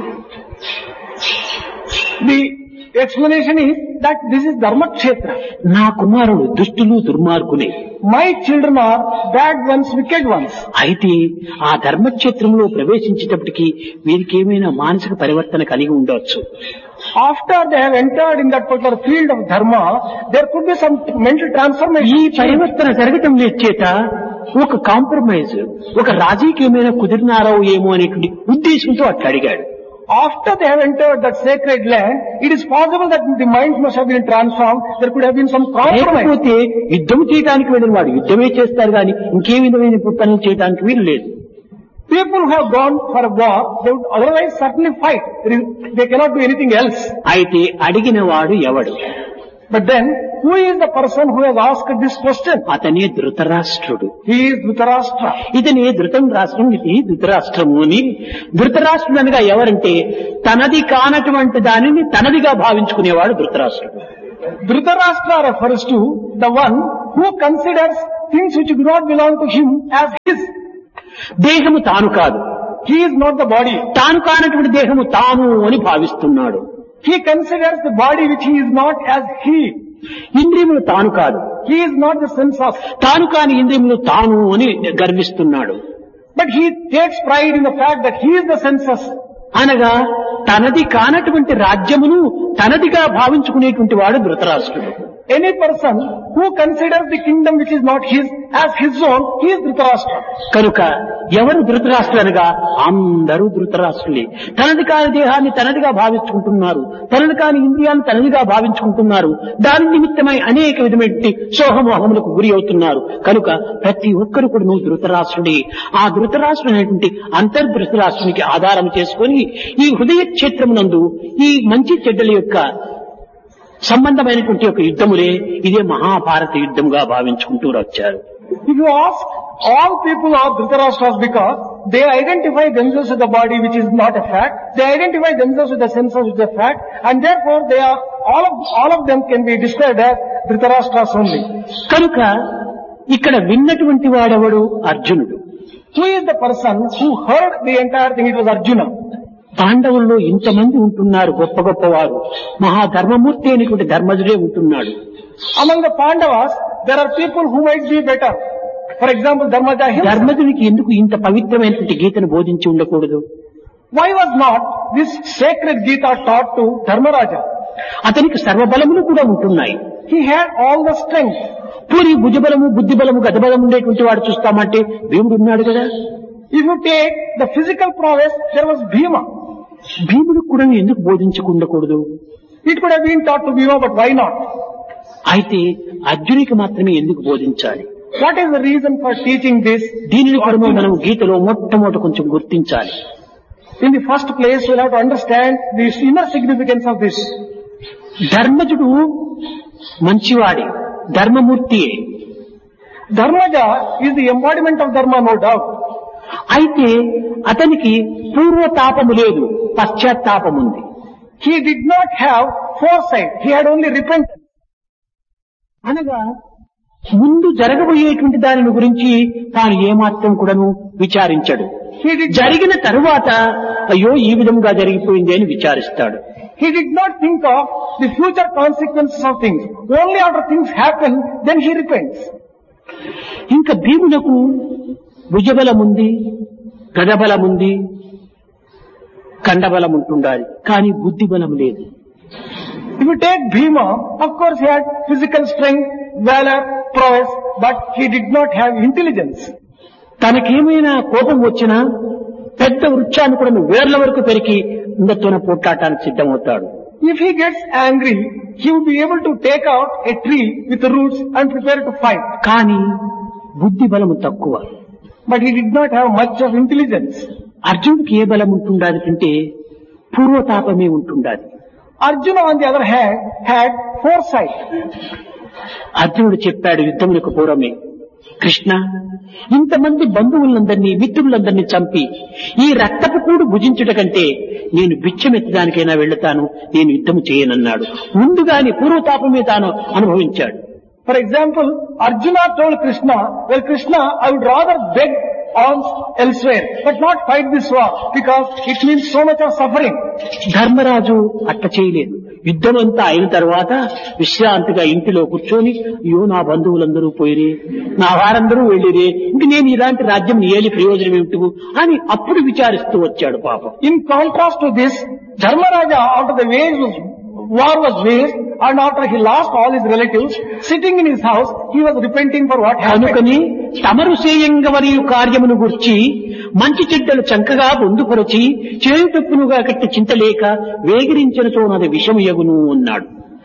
The explanation is that this is Dharmakshetra. నా కుమారులు దుష్టులు దుర్మార్గులే. My children are bad ones, wicked ones. అయితే ఆ ధర్మక్షేత్రంలో ప్రవేశించేటప్పటికి వీరికి ఏమైనా మానసిక పరివర్తన కలిగి ఉండవచ్చు. After they have entered in that particular field of dharma, there could be some mental transformation. ఈ పరివర్తన జరగటం చేత ఒక కాంప్రమైజ్, ఒక రాజకీయమైన కుదిరినారో ఏమో అనేటువంటి ఉద్దేశంతో అట్లా అడిగాడు. After they have entered that sacred land, it is possible that the minds must have been transformed. There could have been some compromise. లేకపోతే యుద్ధం చేయడానికి వెళ్ళిన వాడు యుద్ధమే చేస్తారు కానీ ఇంకే విధమైన పనులు చేయడానికి వీలు లేదు. People who have gone for a war, they would otherwise certainly fight. They cannot do anything else. అయితే అడిగిన వాడు ఎవడు? But then, who is the person who has asked this question? అతనే ధృతరాష్ట్రుడు. He is Dhritarashtra. ఇతని ధృతం రాష్ట్రం, ఇది ధృతరాష్ట్రము అని. ధృతరాష్ట్రుడు అనగా ఎవరంటే తనది కానటువంటి దానిని తనదిగా భావించుకునేవాడు ధృతరాష్ట్రుడు. Dhritarashtra refers to the one who considers things which do not belong to him as his. దేహము తాను కాదు. He is not the body. తాను కానటువంటి దేహము తాను అని భావిస్తున్నాడు. He considers the body which he is not as he. ఇంద్రియములు తాను కాదు. He is not the senses. తాను కాని ఇంద్రియములు తాను అని గర్విస్తున్నాడు. But he takes pride in the fact that he is the senses. అనగా తనది కానటువంటి రాజ్యమును తనదిగా భావించుకునేటువంటి వాడు ధృతరాష్ట్రుడు. any person who considers the kingdom which is not his as his own, he is Dhritarashtra. కనుక ఎవరు ధృతరాష్ట్రులనగా అందరూ ధృతరాష్ట్రులే. తనది కాని దేహాన్ని తనదిగా భావించుకుంటున్నారు, తనది కాని ఇంద్రియాన్ని తనదిగా భావించుకుంటున్నారు. దాని నిమిత్తమై అనేక విధమైన సోహమోహములకు గురి అవుతున్నారు. కనుక ప్రతి ఒక్కరు కూడా నువ్వు ధృతరాష్ట్రుడే. ఆ ధృతరాష్ట్రుడైనటువంటి అంతర్ధృతరాష్ట్రునికి ఆధారం చేసుకొని ఈ హృదయ క్షేత్రమునందు ఈ మంచి చెడ్డల యొక్క సంబంధమైనటువంటి ఒక యుద్ధములే ఇదే మహాభారత యుద్ధముగా భావించుకుంటూ వచ్చారు. If you ask, all people are Dhritarashtras because they identify themselves with the body which is not a fact, they identify themselves with the senses which is a fact, and therefore they are, all of them can be described as Dhritarashtras only. కనుక ఇక్కడ విన్నటువంటి వాడెవడు? అర్జునుడు. Who is the person who heard the entire thing? It was Arjuna. పాండవుల్లో ఇంతమంది ఉంటున్నారు గొప్ప గొప్పవారు. మహాధర్మమూర్తి అయినటువంటి ధర్మజుడే ఉంటున్నాడు. Among the Pandavas, there are people who might be better. For example, Dharmaja himself. ధర్మజునికి ఎందుకు ఇంత పవిత్రమైనటువంటి గీతను బోధించి ఉండకూడదు? Why was not this sacred Gita taught to Dharmaraja? అతనికి సర్వబలములు కూడా ఉంటున్నాయి. He had all the strength. Puri భుజబలము, బుద్ధిబలము, గతబలము ఉండేటువంటి వాడు చూస్తామంటే భీముడు ఉన్నాడు కదా. If you take the physical prowess, there was Bhima. భీముడు కూడా ఎందుకు బోధించకుండకూడదు? It could have been taught to Bhima, but why not? అయితే అర్జునికి మాత్రమే ఎందుకు బోధించాలి? What is the reason for teaching this? దీనిని కూడా మనం గీతలో మొట్టమొదట కొంచెం గుర్తించాలి. In the first place, we'll have to understand the inner significance of this. ధర్మజుడు మంచివాడే, ధర్మమూర్తియే. Dharmaja is the embodiment of Dharma, no doubt. అయితే అతనికి పూర్వతాపము లేదు, పశ్చాత్తాపముంది. He did not have foresight. He had only repentance. అనగా ముందు జరగబోయేటువంటి దానిని గురించి తాను ఏమాత్రం కూడాను విచారించడు. జరిగిన తరువాత అయ్యో ఈ విధంగా జరిగిపోయింది అని విచారిస్తాడు. He did not think of the future consequences of things. Only after things happen, then he repents. ఇంకా భీమునకు భుజబలముంది, గదబలముంది, కండబలం ఉంటుండాలి, కానీ బుద్ధి బలం లేదు. If you take Bhima, of course he had physical strength, valor, prowess, but he did not have intelligence. తనకేమైనా కోపం వచ్చినా పెద్ద వృక్షాన్ని కూడా వేర్ల వరకు పెరికి ఇందతోన పోట్లాడటానికి సిద్ధమవుతాడు. If he gets angry, he would be able to take out a tree with the roots and prepare to fight. కానీ బుద్ధి బలము తక్కువ. But he did not have much of intelligence. అర్జునుడికి ఏ బలం ఉంటుండాలి అంటే పూర్వతాపమే ఉంటుండాలి. Arjuna, on the other hand, had foresight. అర్జునుడు చెప్పాడు యుద్ధములకు పూర్వమే, కృష్ణ, ఇంతమంది బంధువులందరినీ మిత్రులందరినీ చంపి ఈ రక్తపు కూడు భుజించుట కంటే నేను భిక్షమెత్తడానికైనా వెళ్తాను, నేను యుద్ధము చేయనన్నాడు. ముందుగాని పూర్వతాపమే తాను అనుభవించాడు. For example, Arjuna told Krishna, well Krishna, I would rather beg alms elsewhere, but not fight this war, because it means so much of suffering. Dharmaraju అట్ట చేయలేదు. యుద్ధం అంతా అయిన తర్వాత విశ్రాంతిగా ఇంటిలో కూర్చొని, అయ్యో నా బంధువులందరూ పోయిరే, నా వారందరూ వెళ్ళిరే, ఇంక నేను ఇలాంటి రాజ్యం ఏలి ప్రయోజనం ఏమిటి అని అప్పుడు విచారిస్తూ వచ్చాడు పాపం. In contrast to this, Dharmaraja, after the war was waged, and after he lost all his relatives, sitting in his house, he was repenting for what happened. కనుకని తమరు సేయంగవరియు కార్యమును గుర్చి మంచి చెడ్డలు చంకగా పొందుపరచి చేయుటప్పునుగా కట్టి చింతలేక వేగిరించినచో నాది విషము యగును అన్నాడు.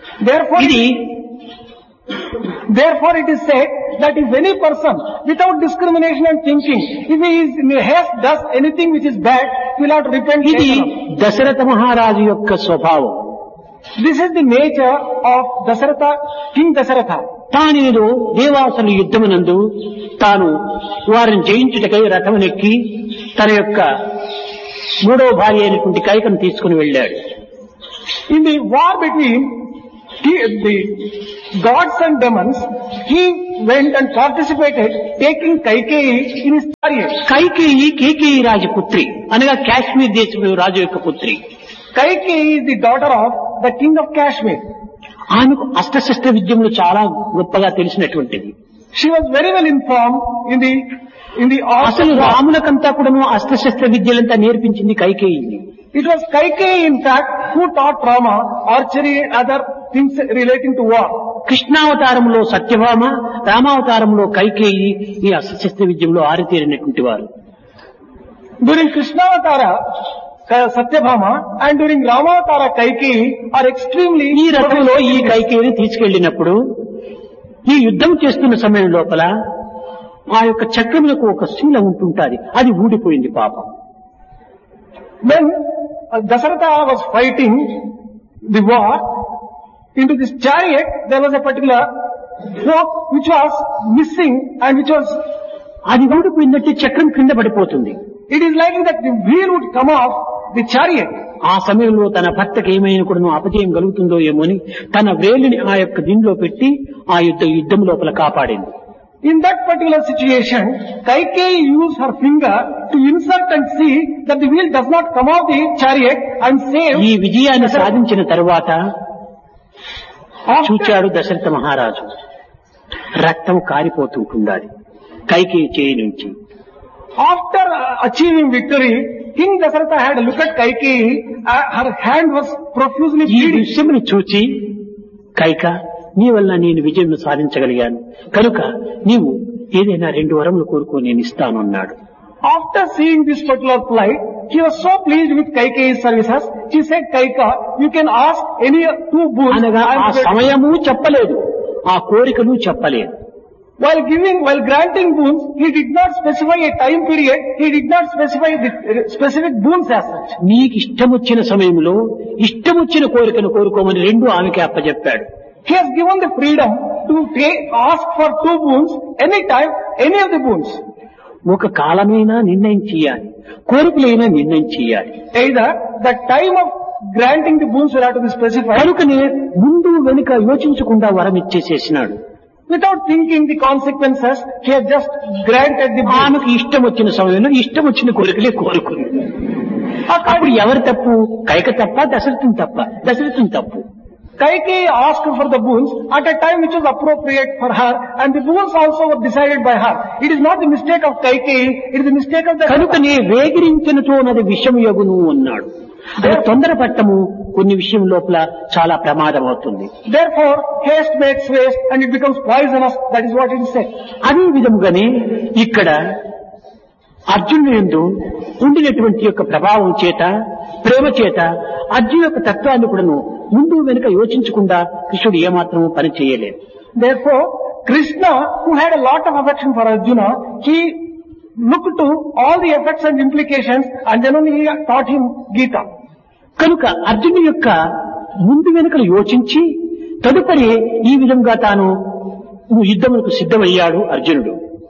Therefore it is said that if any person, without discrimination and thinking, if he is in a haste does anything which is bad, he will have to repent. ఇది దశరథ మహారాజు యొక్క స్వభావం. This is the nature of Dasaratha, King Dasaratha. తానేదో దేవాసుల యుద్ధమునందు తాను వారిని జయించుటకై రథమునెక్కి తన యొక్క మూడవ భార్య అయినటువంటి కైకను తీసుకుని వెళ్ళాడు. In the war between the gods and demons, he went and participated, taking Kaikeyi in his chariot. Kaikeyi కేకేయి రాజపుత్రి అనగా కాశ్మీర్ దేశపు రాజు యొక్క పుత్రి. Kaikeyi is the daughter of the king of Kashmir. ఆమెకు అస్త్రశస్త్ర విద్యములు చాలా గొప్పగా తెలిసినటువంటిది. She was very well informed in the అసలు రాములకంతా కూడాను అస్త్రశస్త్ర విద్యలంతా నేర్పించింది Kaikeyi. It was Kaikeyi, in fact, who taught Rama archery and other things relating to war. కృష్ణావతారంలో Satyabhama, రామావతారంలో Kaikeyi ఈ అస్త్రశస్త్ర విద్యంలో ఆరితేరినటువంటి వారు. During Krishnavatara, Satyabhama and during Ramavatara, Kaikeyi are extremely... ఈ రథంలో ఈ కైకేయిని తీసుకెళ్లినప్పుడు ఈ యుద్ధం చేస్తున్న సమయం లోపల ఆ యొక్క చక్రములకు ఒక శీల ఉంటుంటాది, అది ఊడిపోయింది పాపం. When Dasaratha was fighting the war, into this chariot there was a particular rope which was missing and which was... అది ఊడిపోయిందంటే చక్రం కింద పడిపోతుంది. It is likely that the wheel would come off the chariot. ఆ సమయంలో తన భర్తకి ఏమైనా కూడా అపజయం కలుగుతుందో ఏమో అని తన వేలిని ఆ యొక్క దీనిలో పెట్టి ఆ యుద్ధం లోపల కాపాడింది. In that particular situation, Kaikeyi used her finger to insert and see that the wheel does not come off the chariot and save... ఈ విజయాన్ని సాధించిన తరువాత చూచాడు దశరథ మహారాజు, రక్తం కారిపోతుంటుండాలి కైకేయి చేయి నుంచి. After achieving victory, King Dasaratha had a look at Kaikeyi. Her hand was profusely ఈ bleeding. విషయమును చూచి, కైక నీ వల్ల నేను విజయం సాధించగలిగాను కనుక నీవు ఏదైనా 2 వరములు కోరుకో నేను ఇస్తాను అన్నాడు. After seeing this particular plight, he was so pleased with Kaikeyi's services. She said, Kaika, you can ask any 2 boons. అనగా ఆ సమయము చెప్పలేదు, ఆ కోరికను చెప్పలేదు. While granting boons, he did not specify a time period. He did not specify the specific boons as such. నీకు ఇష్టం వచ్చిన సమయంలో ఇష్టం వచ్చిన కోరికను కోరుకోమని 2 ఆమెకి అప్పచెప్పాడు. He has given the freedom to ask for 2 boons anytime, any of the boons. ఒక కాలమైనా నిర్ణయం చేయాలి, కోరికలైనా నిర్ణయం చేయాలి. Either the time of granting the boons will have to be specified. కనుకనే ముందు వెనుక యోచించకుండా వరం ఇచ్చేసేసినాడు. Without thinking the consequences, he had just granted the boons. ఆమెకు ఇష్టం వచ్చిన సమయంలో ఇష్టం వచ్చిన కోరికలే కోరుకుంది. అప్పుడు ఎవరు తప్పు? కైక తప్ప, దశరథుని తప్ప? దశరథుని తప్పు. Kaikeyi asked for the boons at a time which was appropriate for her, and the boons also were decided by her. It is not the mistake of Kaikeyi, it is the mistake of the... కనుకనే వేగిరించినతో నది విషం యగును అన్నాడు. అది తొందరపట్టము కొన్ని విషయం లోపల చాలా ప్రమాదం అవుతుంది. Therefore, haste makes waste and it becomes poisonous. That is what it is said. అదే విధముగానే ఇక్కడ అర్జునుడు యందు ఉండినటువంటి యొక్క ప్రభావం చేత, ప్రేమ చేత అర్జును యొక్క తత్వాన్ని కూడాను ముందు వెనుక యోచించకుండా కృష్ణుడు ఏమాత్రము పని చేయలేదు. Therefore, Krishna, who had a lot of affection for Arjuna, he looked to all the effects and implications and then only he taught him Gita. కనుక అర్జును యొక్క ముందు వెనుకలు యోచించి తదుపరి ఈ విధంగా తాను యుద్ధములకు సిద్ధమయ్యాడు అర్జునుడు.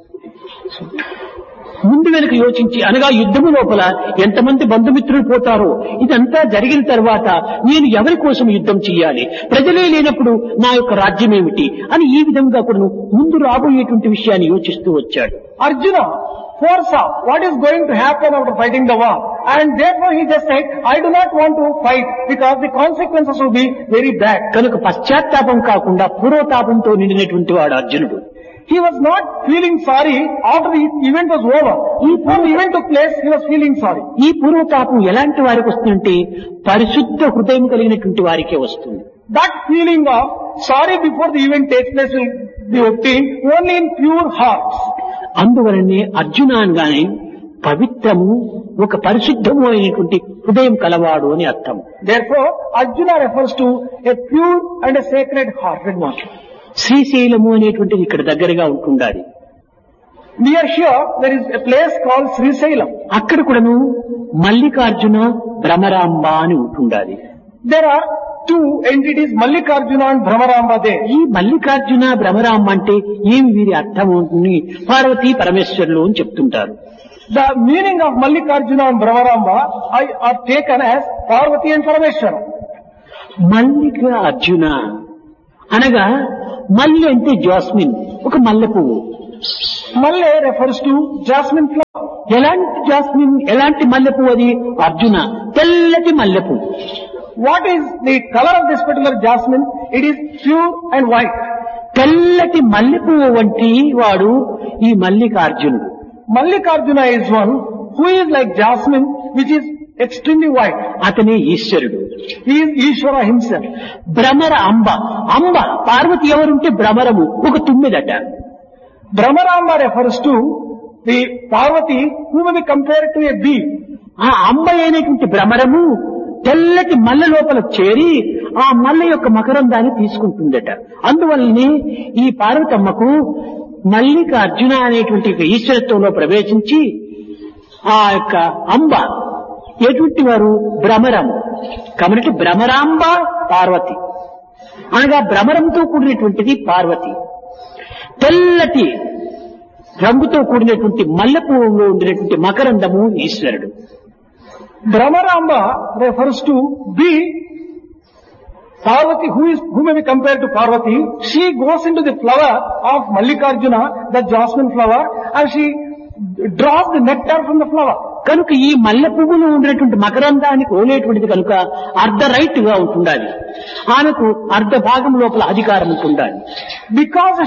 ముందు వెనుక యోచించి అనగా యుద్ధము లోపల ఎంతమంది బంధుమిత్రులు పోతారో ఇదంతా జరిగిన తర్వాత నేను ఎవరి కోసం యుద్ధం చేయాలి, ప్రజలే లేనప్పుడు నా యొక్క రాజ్యం ఏమిటి అని ఈ విధంగా కూడా ముందు రాబోయేటువంటి విషయాన్ని యోచిస్తూ వచ్చాడు. Arjuna foresaw what is going to happen after fighting the war, and therefore he just said, I do not want to fight because the consequences will be very bad. కనుక పశ్చాత్తాపం కాకుండా పూర్వతాపంతో నిండినటువంటి వాడు అర్జునుడు. He was not feeling sorry after the event was over. Before the event took place, he was feeling sorry. ఈ పూర్వతాపం ఎలాంటి వారికి వస్తుందంటే పరిశుద్ధ హృదయం కలిగినటువంటి వారికే వస్తుంది. That feeling of sorry before the event takes place will be obtained only in pure hearts. అందువలనే అర్జున అనగానే పవిత్రము, ఒక పరిశుద్ధము అయినటువంటి హృదయం కలవాడు అని అర్థం. Therefore, Arjuna refers to a pure and a sacred hearted one. Srisailam అనేటువంటిది ఇక్కడ దగ్గరగా ఉంటుండాలి. Near here, there is a place called Srisailam. అక్కడ కూడాను మల్లికార్జున భ్రమరాంబ అని ఉంటుండాలి. There are 2 entities, Mallikarjuna and Bhramaramba there. ఈ మల్లికార్జున భ్రమరాంబ అంటే ఏమి వీరి అర్థం ఉంటుంది? పార్వతీ పరమేశ్వరులు అని చెప్తుంటారు. The meaning of Mallikarjuna and Bhramaramba are taken as Parvati and Parameshwara. మల్లిక అర్జున అనగా మల్లి అంటే జాస్మిన్, ఒక మల్లె పువ్వు. Malle refers to jasmine flower. ఎలాంటి జాస్మిన్, ఎలాంటి మల్లె పువ్వు అది? అర్జున, తెల్లటి మల్లె పువ్వు. What is the color of this particular jasmine? It is pure and white. తెల్లటి మల్లె పువ్వు వంటి వాడు ఈ మల్లికార్జునుడు. Mallikarjuna is one who is like jasmine, which is extremely wide. అతనే ఈశ్వరుడు. He is Ishvara himself. Bhramara అంబ. అంబ పార్వతి ఎవరుంటే భ్రమరము ఒక తుమ్మెదట. Brahmaramba refers to the Parvati who may be compared to a bee. ఆ అంబ అయినటువంటి భ్రమరము తెల్లటి మల్ల లోపల చేరి ఆ మల్ల యొక్క మకరందాన్ని తీసుకుంటుందట. అందువల్లనే ఈ పార్వతమ్మకు మల్లిక అర్జున అనేటువంటి ఒక ఈశ్వరత్వంలో ప్రవేశించి ఆ యొక్క అంబ ఎటువంటి వారు భ్రమరం కాబట్టి భ్రమరాంబ పార్వతి అనగా భ్రమరంతో కూడినటువంటిది పార్వతి. తెల్లటి రంగుతో కూడినటువంటి మల్లెపూలో ఉండినటువంటి మకరందము ఈశ్వరుడు. Brahmaramba refers to bee. Parvati, who may be compared to Parvati, she goes into the flower of Mallikarjuna, the jasmine flower, and she draws the nectar from the flower. కనుక ఈ మల్లె పువ్వులో ఉండేటువంటి మకరందానికి ఓలేటువంటిది కనుక అర్ధ రైట్ గా ఉంటుండాలి. ఆమెకు అర్ధ భాగం లోపల అధికారం ఉంటుండాలి. Because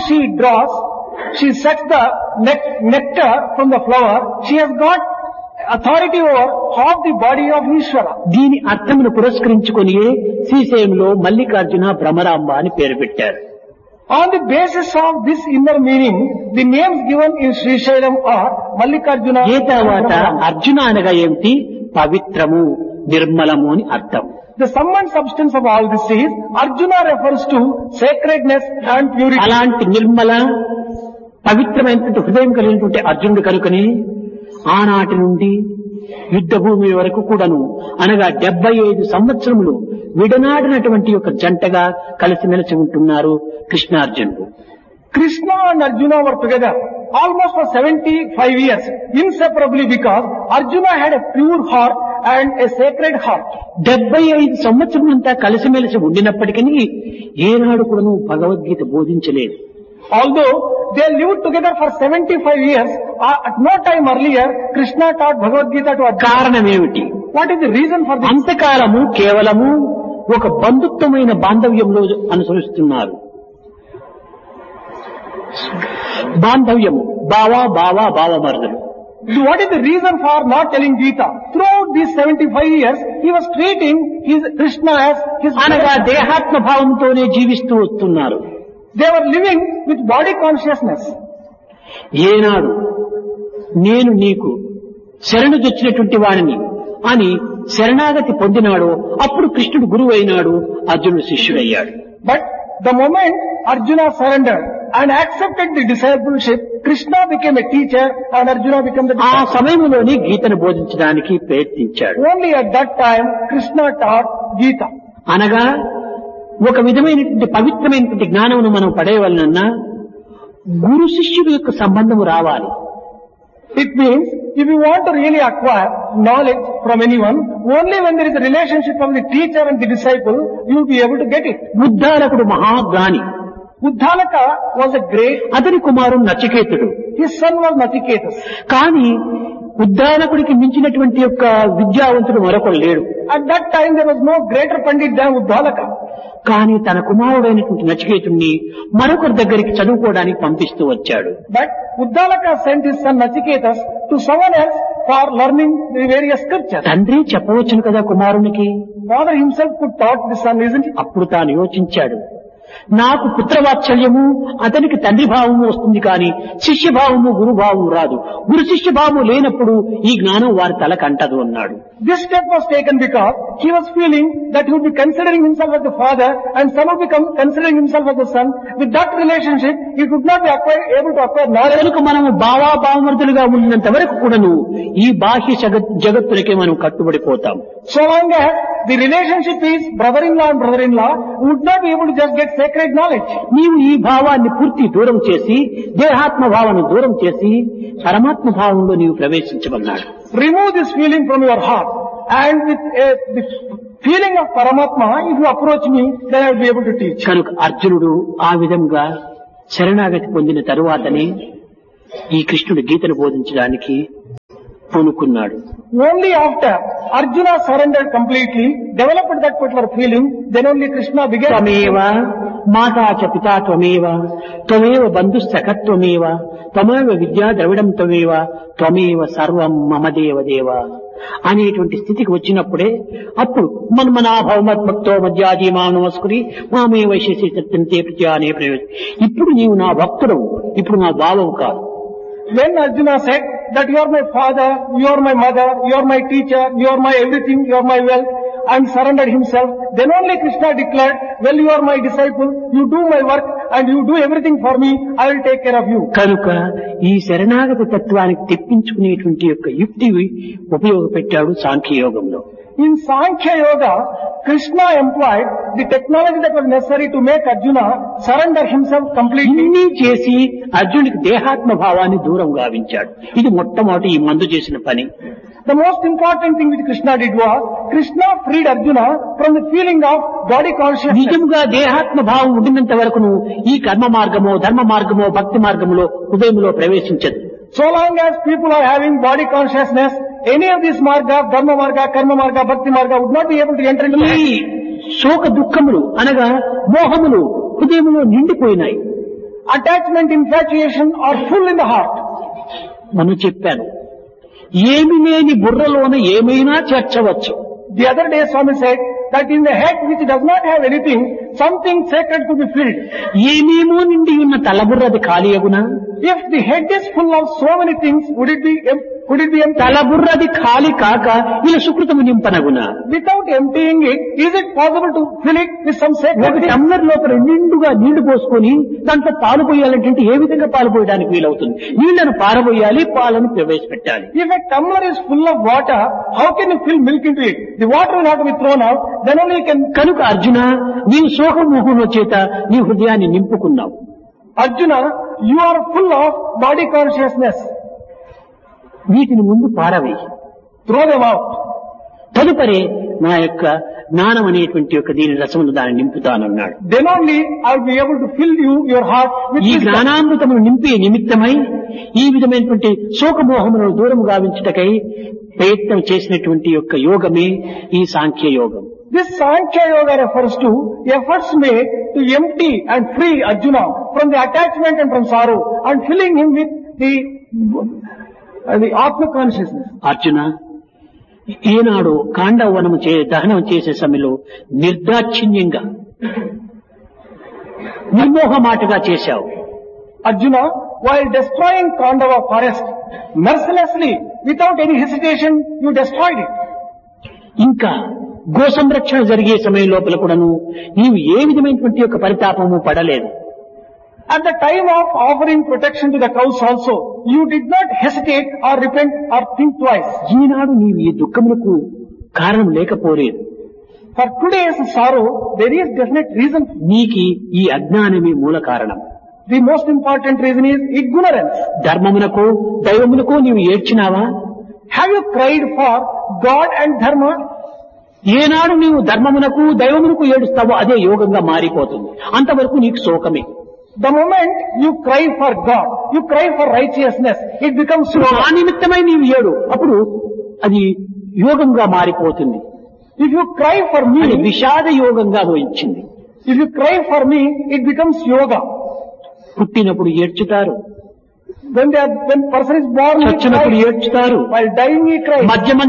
she sets the nectar from the flower, she has got authority over half the body of Ishvara. దీని అర్థమును పురస్కరించుకొని శ్రీశైలంలో మల్లికార్జున భ్రమరాంబ అని పేరు పెట్టారు. On the basis of this inner meaning, the names given in Srishailam are Mallikarjuna. ఏ తర్వాత అర్జున అనగా ఏమిటి? పవిత్రము, నిర్మలము అని అర్థం. The sum and substance of all this is Arjuna refers to sacredness and purity. అలాంటి నిర్మల పవిత్రమైనటువంటి హృదయం కలిగినటువంటి అర్జునుడు కనుకని ఆనాటి నుండి యుద్ధ భూమి వరకు కూడాను అనగా 75 సంవత్సరములు విడనాడినటువంటి ఒక జంటగా కలిసిమెలిసి ఉంటున్నారు కృష్ణార్జునుడు. Krishna and Arjuna were together almost for 75 years, inseparably, because Arjuna had a pure heart and a sacred heart. 75 సంవత్సరములంతా కలిసిమెలిసి ఉండినప్పటికీ ఏనాడు కూడాను Bhagavad Gita బోధించలేదు. Although they lived together for 75 years, at no time earlier Krishna taught Bhagavad Gita to Arjuna. కారణం ఏమిటి? What is the reason for this? అంతకాలము కేవలము ఒక బంధుత్వమైన బాంధవ్యంలో అనుసరిస్తున్నారు. బాంధవ్యము బావ మరుదులు. What is the reason for not telling Gita? Throughout these 75 years, he was treating his Krishna as his అనగా దేహాత్మ భావంతోనే జీవిస్తూ వస్తున్నారు. They were living with body consciousness. ఏనాడు నేను నీకు శరణు తెచ్చినటువంటి వాడిని అని శరణాగతి పొందినాడో అప్పుడు కృష్ణుడు గురువు అయినాడు, అర్జునుడు శిష్యుడయ్యాడు. But the moment Arjuna surrendered and accepted the discipleship, Krishna became a teacher and Arjuna became the ఆ disciple. సమయంలోనే గీతను బోధించడానికి ప్రయత్నించాడు. Only at that time Krishna taught Gita. అనగా ఒక విధమైనటువంటి పవిత్రమైనటువంటి జ్ఞానమును మనం పడేయవలనన్నా గురు శిష్యుడు యొక్క సంబంధము రావాలి. It means if you want to really acquire knowledge from anyone, only when there is a relationship of the teacher and the disciple, you will be able to get it. ఉద్దాలకుడు మహాజ్ఞాని. Uddalaka was a great, అతని కుమారుడు నచికేతుడు. his son was Nachiketas. కానీ ఉద్దాలకుడికి మించినటువంటి యొక్క విద్యావంతుడు మరొకడు లేడు. At that time there was no greater Pandit than Uddalaka. కానీ తన కుమారుడైనటువంటి నచికేతుణ్ణి మరొకరి దగ్గరికి చదువుకోవడానికి పంపిస్తూ వచ్చాడు. But Uddalaka sent his son Nachiketas to someone else for learning the various scriptures. తండ్రి చెప్పవచ్చును కదా కుమారునికి. Father himself could taught the son, isn't it? అప్పుడు తాను యోచించాడు, నాకు పుత్రవాత్సల్యము అతనికి తండ్రి భావము వస్తుంది కానీ శిష్యభావము గురుభావము రాదు. గురు శిష్యభావము లేనప్పుడు ఈ జ్ఞానం వారి తలకంటదు అన్నాడు. This step was taken because he was feeling that he would be considering himself as the father and son would become considering himself as the son. With that relationship, he could not be able to acquire knowledge. కనుక మనము భావమర్దులుగా ఉన్నంత వరకు కూడాను ఈ బాహ్య జగత్తులకే మనం కట్టుబడిపోతాం. So long as the relationship is brother-in-law and brother-in-law, we would not be able to just get sacred knowledge. నీవు ఈ భావాన్ని పూర్తి దూరం చేసి దేహాత్మ భావాన్ని దూరం చేసి పరమాత్మ భావంలో నీవు ప్రవేశించమన్నాడు. Remove this feeling from your heart, and with the feeling of Paramatma, if you approach me, then I will be able to teach. కనుక అర్జునుడు ఆ విధంగా శరణాగతి పొందిన తరువాతనే ఈ కృష్ణుడు గీతను బోధించడానికి పూనుకున్నాడు. Only after Arjuna surrendered completely, developed that particular feeling, then only Krishna began. త్వమేవ మాతా చ పితా త్వమేవ త్వమేవ బంధుస్సఖ త్వమేవ త్వమేవ విద్యా ద్రవిడం త్వమేవ త్వమేవ సర్వం మమ దేవ అనేటువంటి స్థితికి వచ్చినప్పుడే అప్పుడు మన్మనాభవమద్భక్తో మధ్యాజీమా నమస్కరి మామే వైశేషి సత్యంతే ప్రత్యా అనే ప్రయోజనం. ఇప్పుడు నీవు నా భక్తుడవు, ఇప్పుడు నా భావవు కాదు. When Arjuna said that you are my father, you are my mother, you are my teacher, you are my everything, you are my wealth, and surrendered himself, then only Krishna declared, well, you are my disciple, you do my work and you do everything for me, I will take care of you. కనుక ఈ శరణాగత తత్వానికి తెప్పించుకునేటువంటి యొక్క యుక్తి ఉపయోగపెట్టాడు సాంఖ్యయోగంలో. In Sankhya Yoga, Krishna employed the technology that was necessary to make Arjuna surrender himself completely. ఇన్ని చేసి అర్జునుడికి దేహాత్మ భావాన్ని దూరం గావించాడు. ఇది మొట్టమొదటి ఈ మందు చేసిన పని. The most important thing which Krishna did was, Krishna freed Arjuna from the feeling of body consciousness. నిజంగా దేహాత్మ భావం ఉండినంత వరకును ఈ కర్మ మార్గమో ధర్మ మార్గమో భక్తి మార్గంలో హృదయంలో ప్రవేశించదు. So long as people are having body consciousness, any of these marga, dharma marga, karma marga, bhakti marga would not be able to enter into the ఈ శోక దుఃఖములు అనగా మోహములు హృదయంలో నిండిపోయినాయి. attachment, infatuation are full in the heart. మనం చెప్పాను, ఏమి లేని బుర్రలోన ఏమైనా చేర్చవచ్చు. The other day Swami said that in the head which does not have anything, something sacred could be filled. ఏమేమో నిండి ఉన్న తలబుర్రది ఖాళీ అగునా? If the head is full of so many things, would it be empty? తలబుర్రది ఖాళీ కాక ఇలా సుకృతము నింపనగునా? Without emptying it, is it possible to fill it with some sacred ఒక things? టమ్లర్ లోపల నిండుగా నీళ్లు పోసుకొని దాంట్లో పాలు పోయాలంటే ఏ విధంగా పాలు పోయడానికి వీలవుతుంది? నీళ్లను పారబోయాలి, పాలను ప్రవేశపెట్టాలి. If a tumbler is full of water, how can you fill milk into it? The water will have to be thrown out, then only you can. కనుక అర్జున, నీవు శోకమోహంలో చేత నీ హృదయాన్ని నింపుకున్నావు. Arjuna, you are full of body consciousness. వీటిని ముందు పారవేయి, Throw them out. తదుపరి నా యొక్క జ్ఞానం అనేటువంటి యొక్క దీని రసమును దాన్ని నింపుతానన్నాడు. Then only I will be able to fill your heart with ఈ wisdom. జ్ఞానామృతమును నింపే నిమిత్తమై ఈ విధమైనటువంటి శోకమోహములను దూరం గావించుటకై ప్రయత్నం చేసినటువంటి యొక్క యోగమే ఈ సాంఖ్య యోగం. This Sankhya Yoga refers to efforts made to empty and free Arjuna from the attachment and from sorrow and filling him with the Atma consciousness. Arjuna, ఈనాడు కాండవనము దహనం చేసే సమయంలో నిర్దాక్షిణ్యంగా నిర్మోహమాటగా చేశావు. Arjuna, while destroying Kandava forest, mercilessly, without any hesitation, you destroyed it. ఇంకా go సంరక్షణ జరిగే సమయం లోపల కూడాను నీవు ఏ విధమైనటువంటి యొక్క పరితాపము పడలేదు. At the time of offering protection to the cows also, you did not hesitate or repent or think twice. ఈనాడు నీవు ఈ దుఃఖములకు కారణం లేకపోలేదు. For today's sorrow, there is definite reason. నీకి ఈ అజ్ఞానమే మూల కారణం. The most important reason is ignorance. ధర్మమునకు దైవమునకు నీవు ఏడ్చినావా? Have you cried for God and Dharma? ఏనాడు నీవు ధర్మమునకు దైవమునకు ఏడుస్తావో అదే యోగంగా మారిపోతుంది. అంతవరకు నీకు శోకమే. The moment you cry for God, you cry for righteousness, it becomes ఆ yoga. నిమిత్తమై నీవు ఏడు, అప్పుడు అది యోగంగా మారిపోతుంది. If you cry for అది me, విషాద యోగంగా వచ్చింది. if you cry for me, it becomes yoga. పుట్టినప్పుడు ఏడ్చుతారు, When person is born, he చచ్చినప్పుడు cries. ఏడ్చుతారు, While dying, he cries.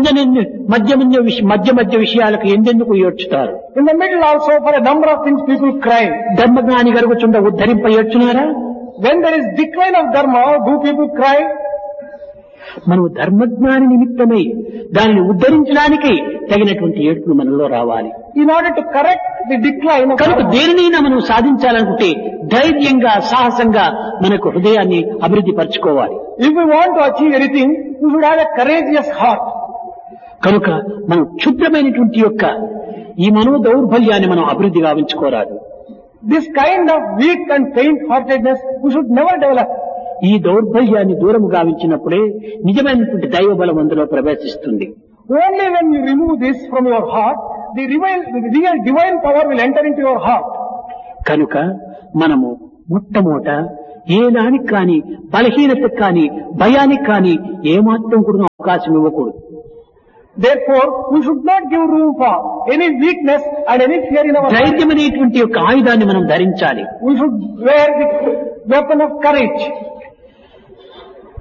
మధ్య విషయాలకు ఎందెందుకు ఏడ్చుతారు. In the middle also, for a number of things, people cry. ధర్మజ్ఞాని గరుగుచుండ ఉద్ధరింప ఏడ్చున్నారా? When there is decline of Dharma, do people cry? మనం ధర్మజ్ఞాని నిమిత్తమై దానిని ఉద్ధరించడానికి తగినటువంటి ఏడుపులు మనలో రావాలి. In order to correct the decline of కనుక Dharma, దేనినైనా మనం సాధించాలనుకుంటే ధైర్యంగా సాహసంగా మనకు హృదయాన్ని అభివృద్ధి పరచుకోవాలి. if we want to achieve anything, we should have a courageous heart. కనుక మనం క్షుద్రమైనటువంటి యొక్క ఈ మనో దౌర్బల్యాన్ని మనం అభివృద్ధి గావించుకోరాదు. This kind of weak and faint-heartedness, we should never develop. ఈ దౌర్బల్యాన్ని దూరం గావించినప్పుడే నిజమైనటువంటి దైవ బలం అందులో ప్రవేశిస్తుంది. Only when you remove this from your heart, the real divine power will enter into your heart. కనుక మనము మొట్టమొదట ఏ దానికి కానీ బలహీనతకు కానీ భయానికి కానీ ఏమాత్రం కూడా అవకాశం ఇవ్వకూడదు. Therefore, we should not give room for any weakness and any fear in our heart. ధైర్యం అనేటువంటి యొక్క ఆయుధాన్ని మనం ధరించాలి. We should wear the weapon of courage.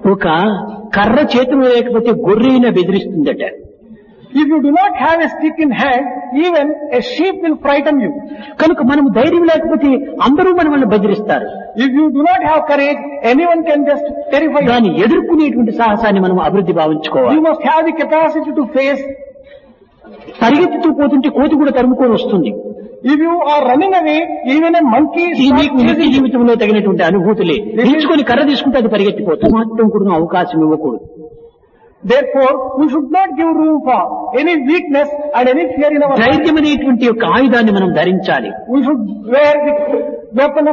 ఒక కర్ర చేతులు లేకపోతే గొర్రెన బెదిరిస్తుందట. If you do not have a stick in hand, even a sheep will frighten you. కనుక మనం ధైర్యం లేకపోతే అందరూ మనల్ని బెదిరిస్తారు. If you do not have courage, anyone can just terrify you. దాన్ని ఎదుర్కొనేటువంటి సాహసాన్ని మనం అభివృద్ధి భావించుకోవాలి. You must have the capacity to face. పరిగెత్తుతూ పోతుంటే కోతి కూడా తరుముకొని వస్తుంది. If you are running away, even a monkey ఈ starts నీకు నిత్య chasing you. జీవితంలో తగినటువంటి అనుభూతులే. తీసుకొని కర్ర తీసుకుంటే అది పరిగెత్తిపోతుంది. మాత్రం కూడా అవకాశం ఇవ్వకూడదు. Therefore, we should not give room for any weakness and any fear in our life. ధైర్యం అనేటువంటి యొక్క ఆయుధాన్ని మనం ధరించాలి. We should wear the weapon of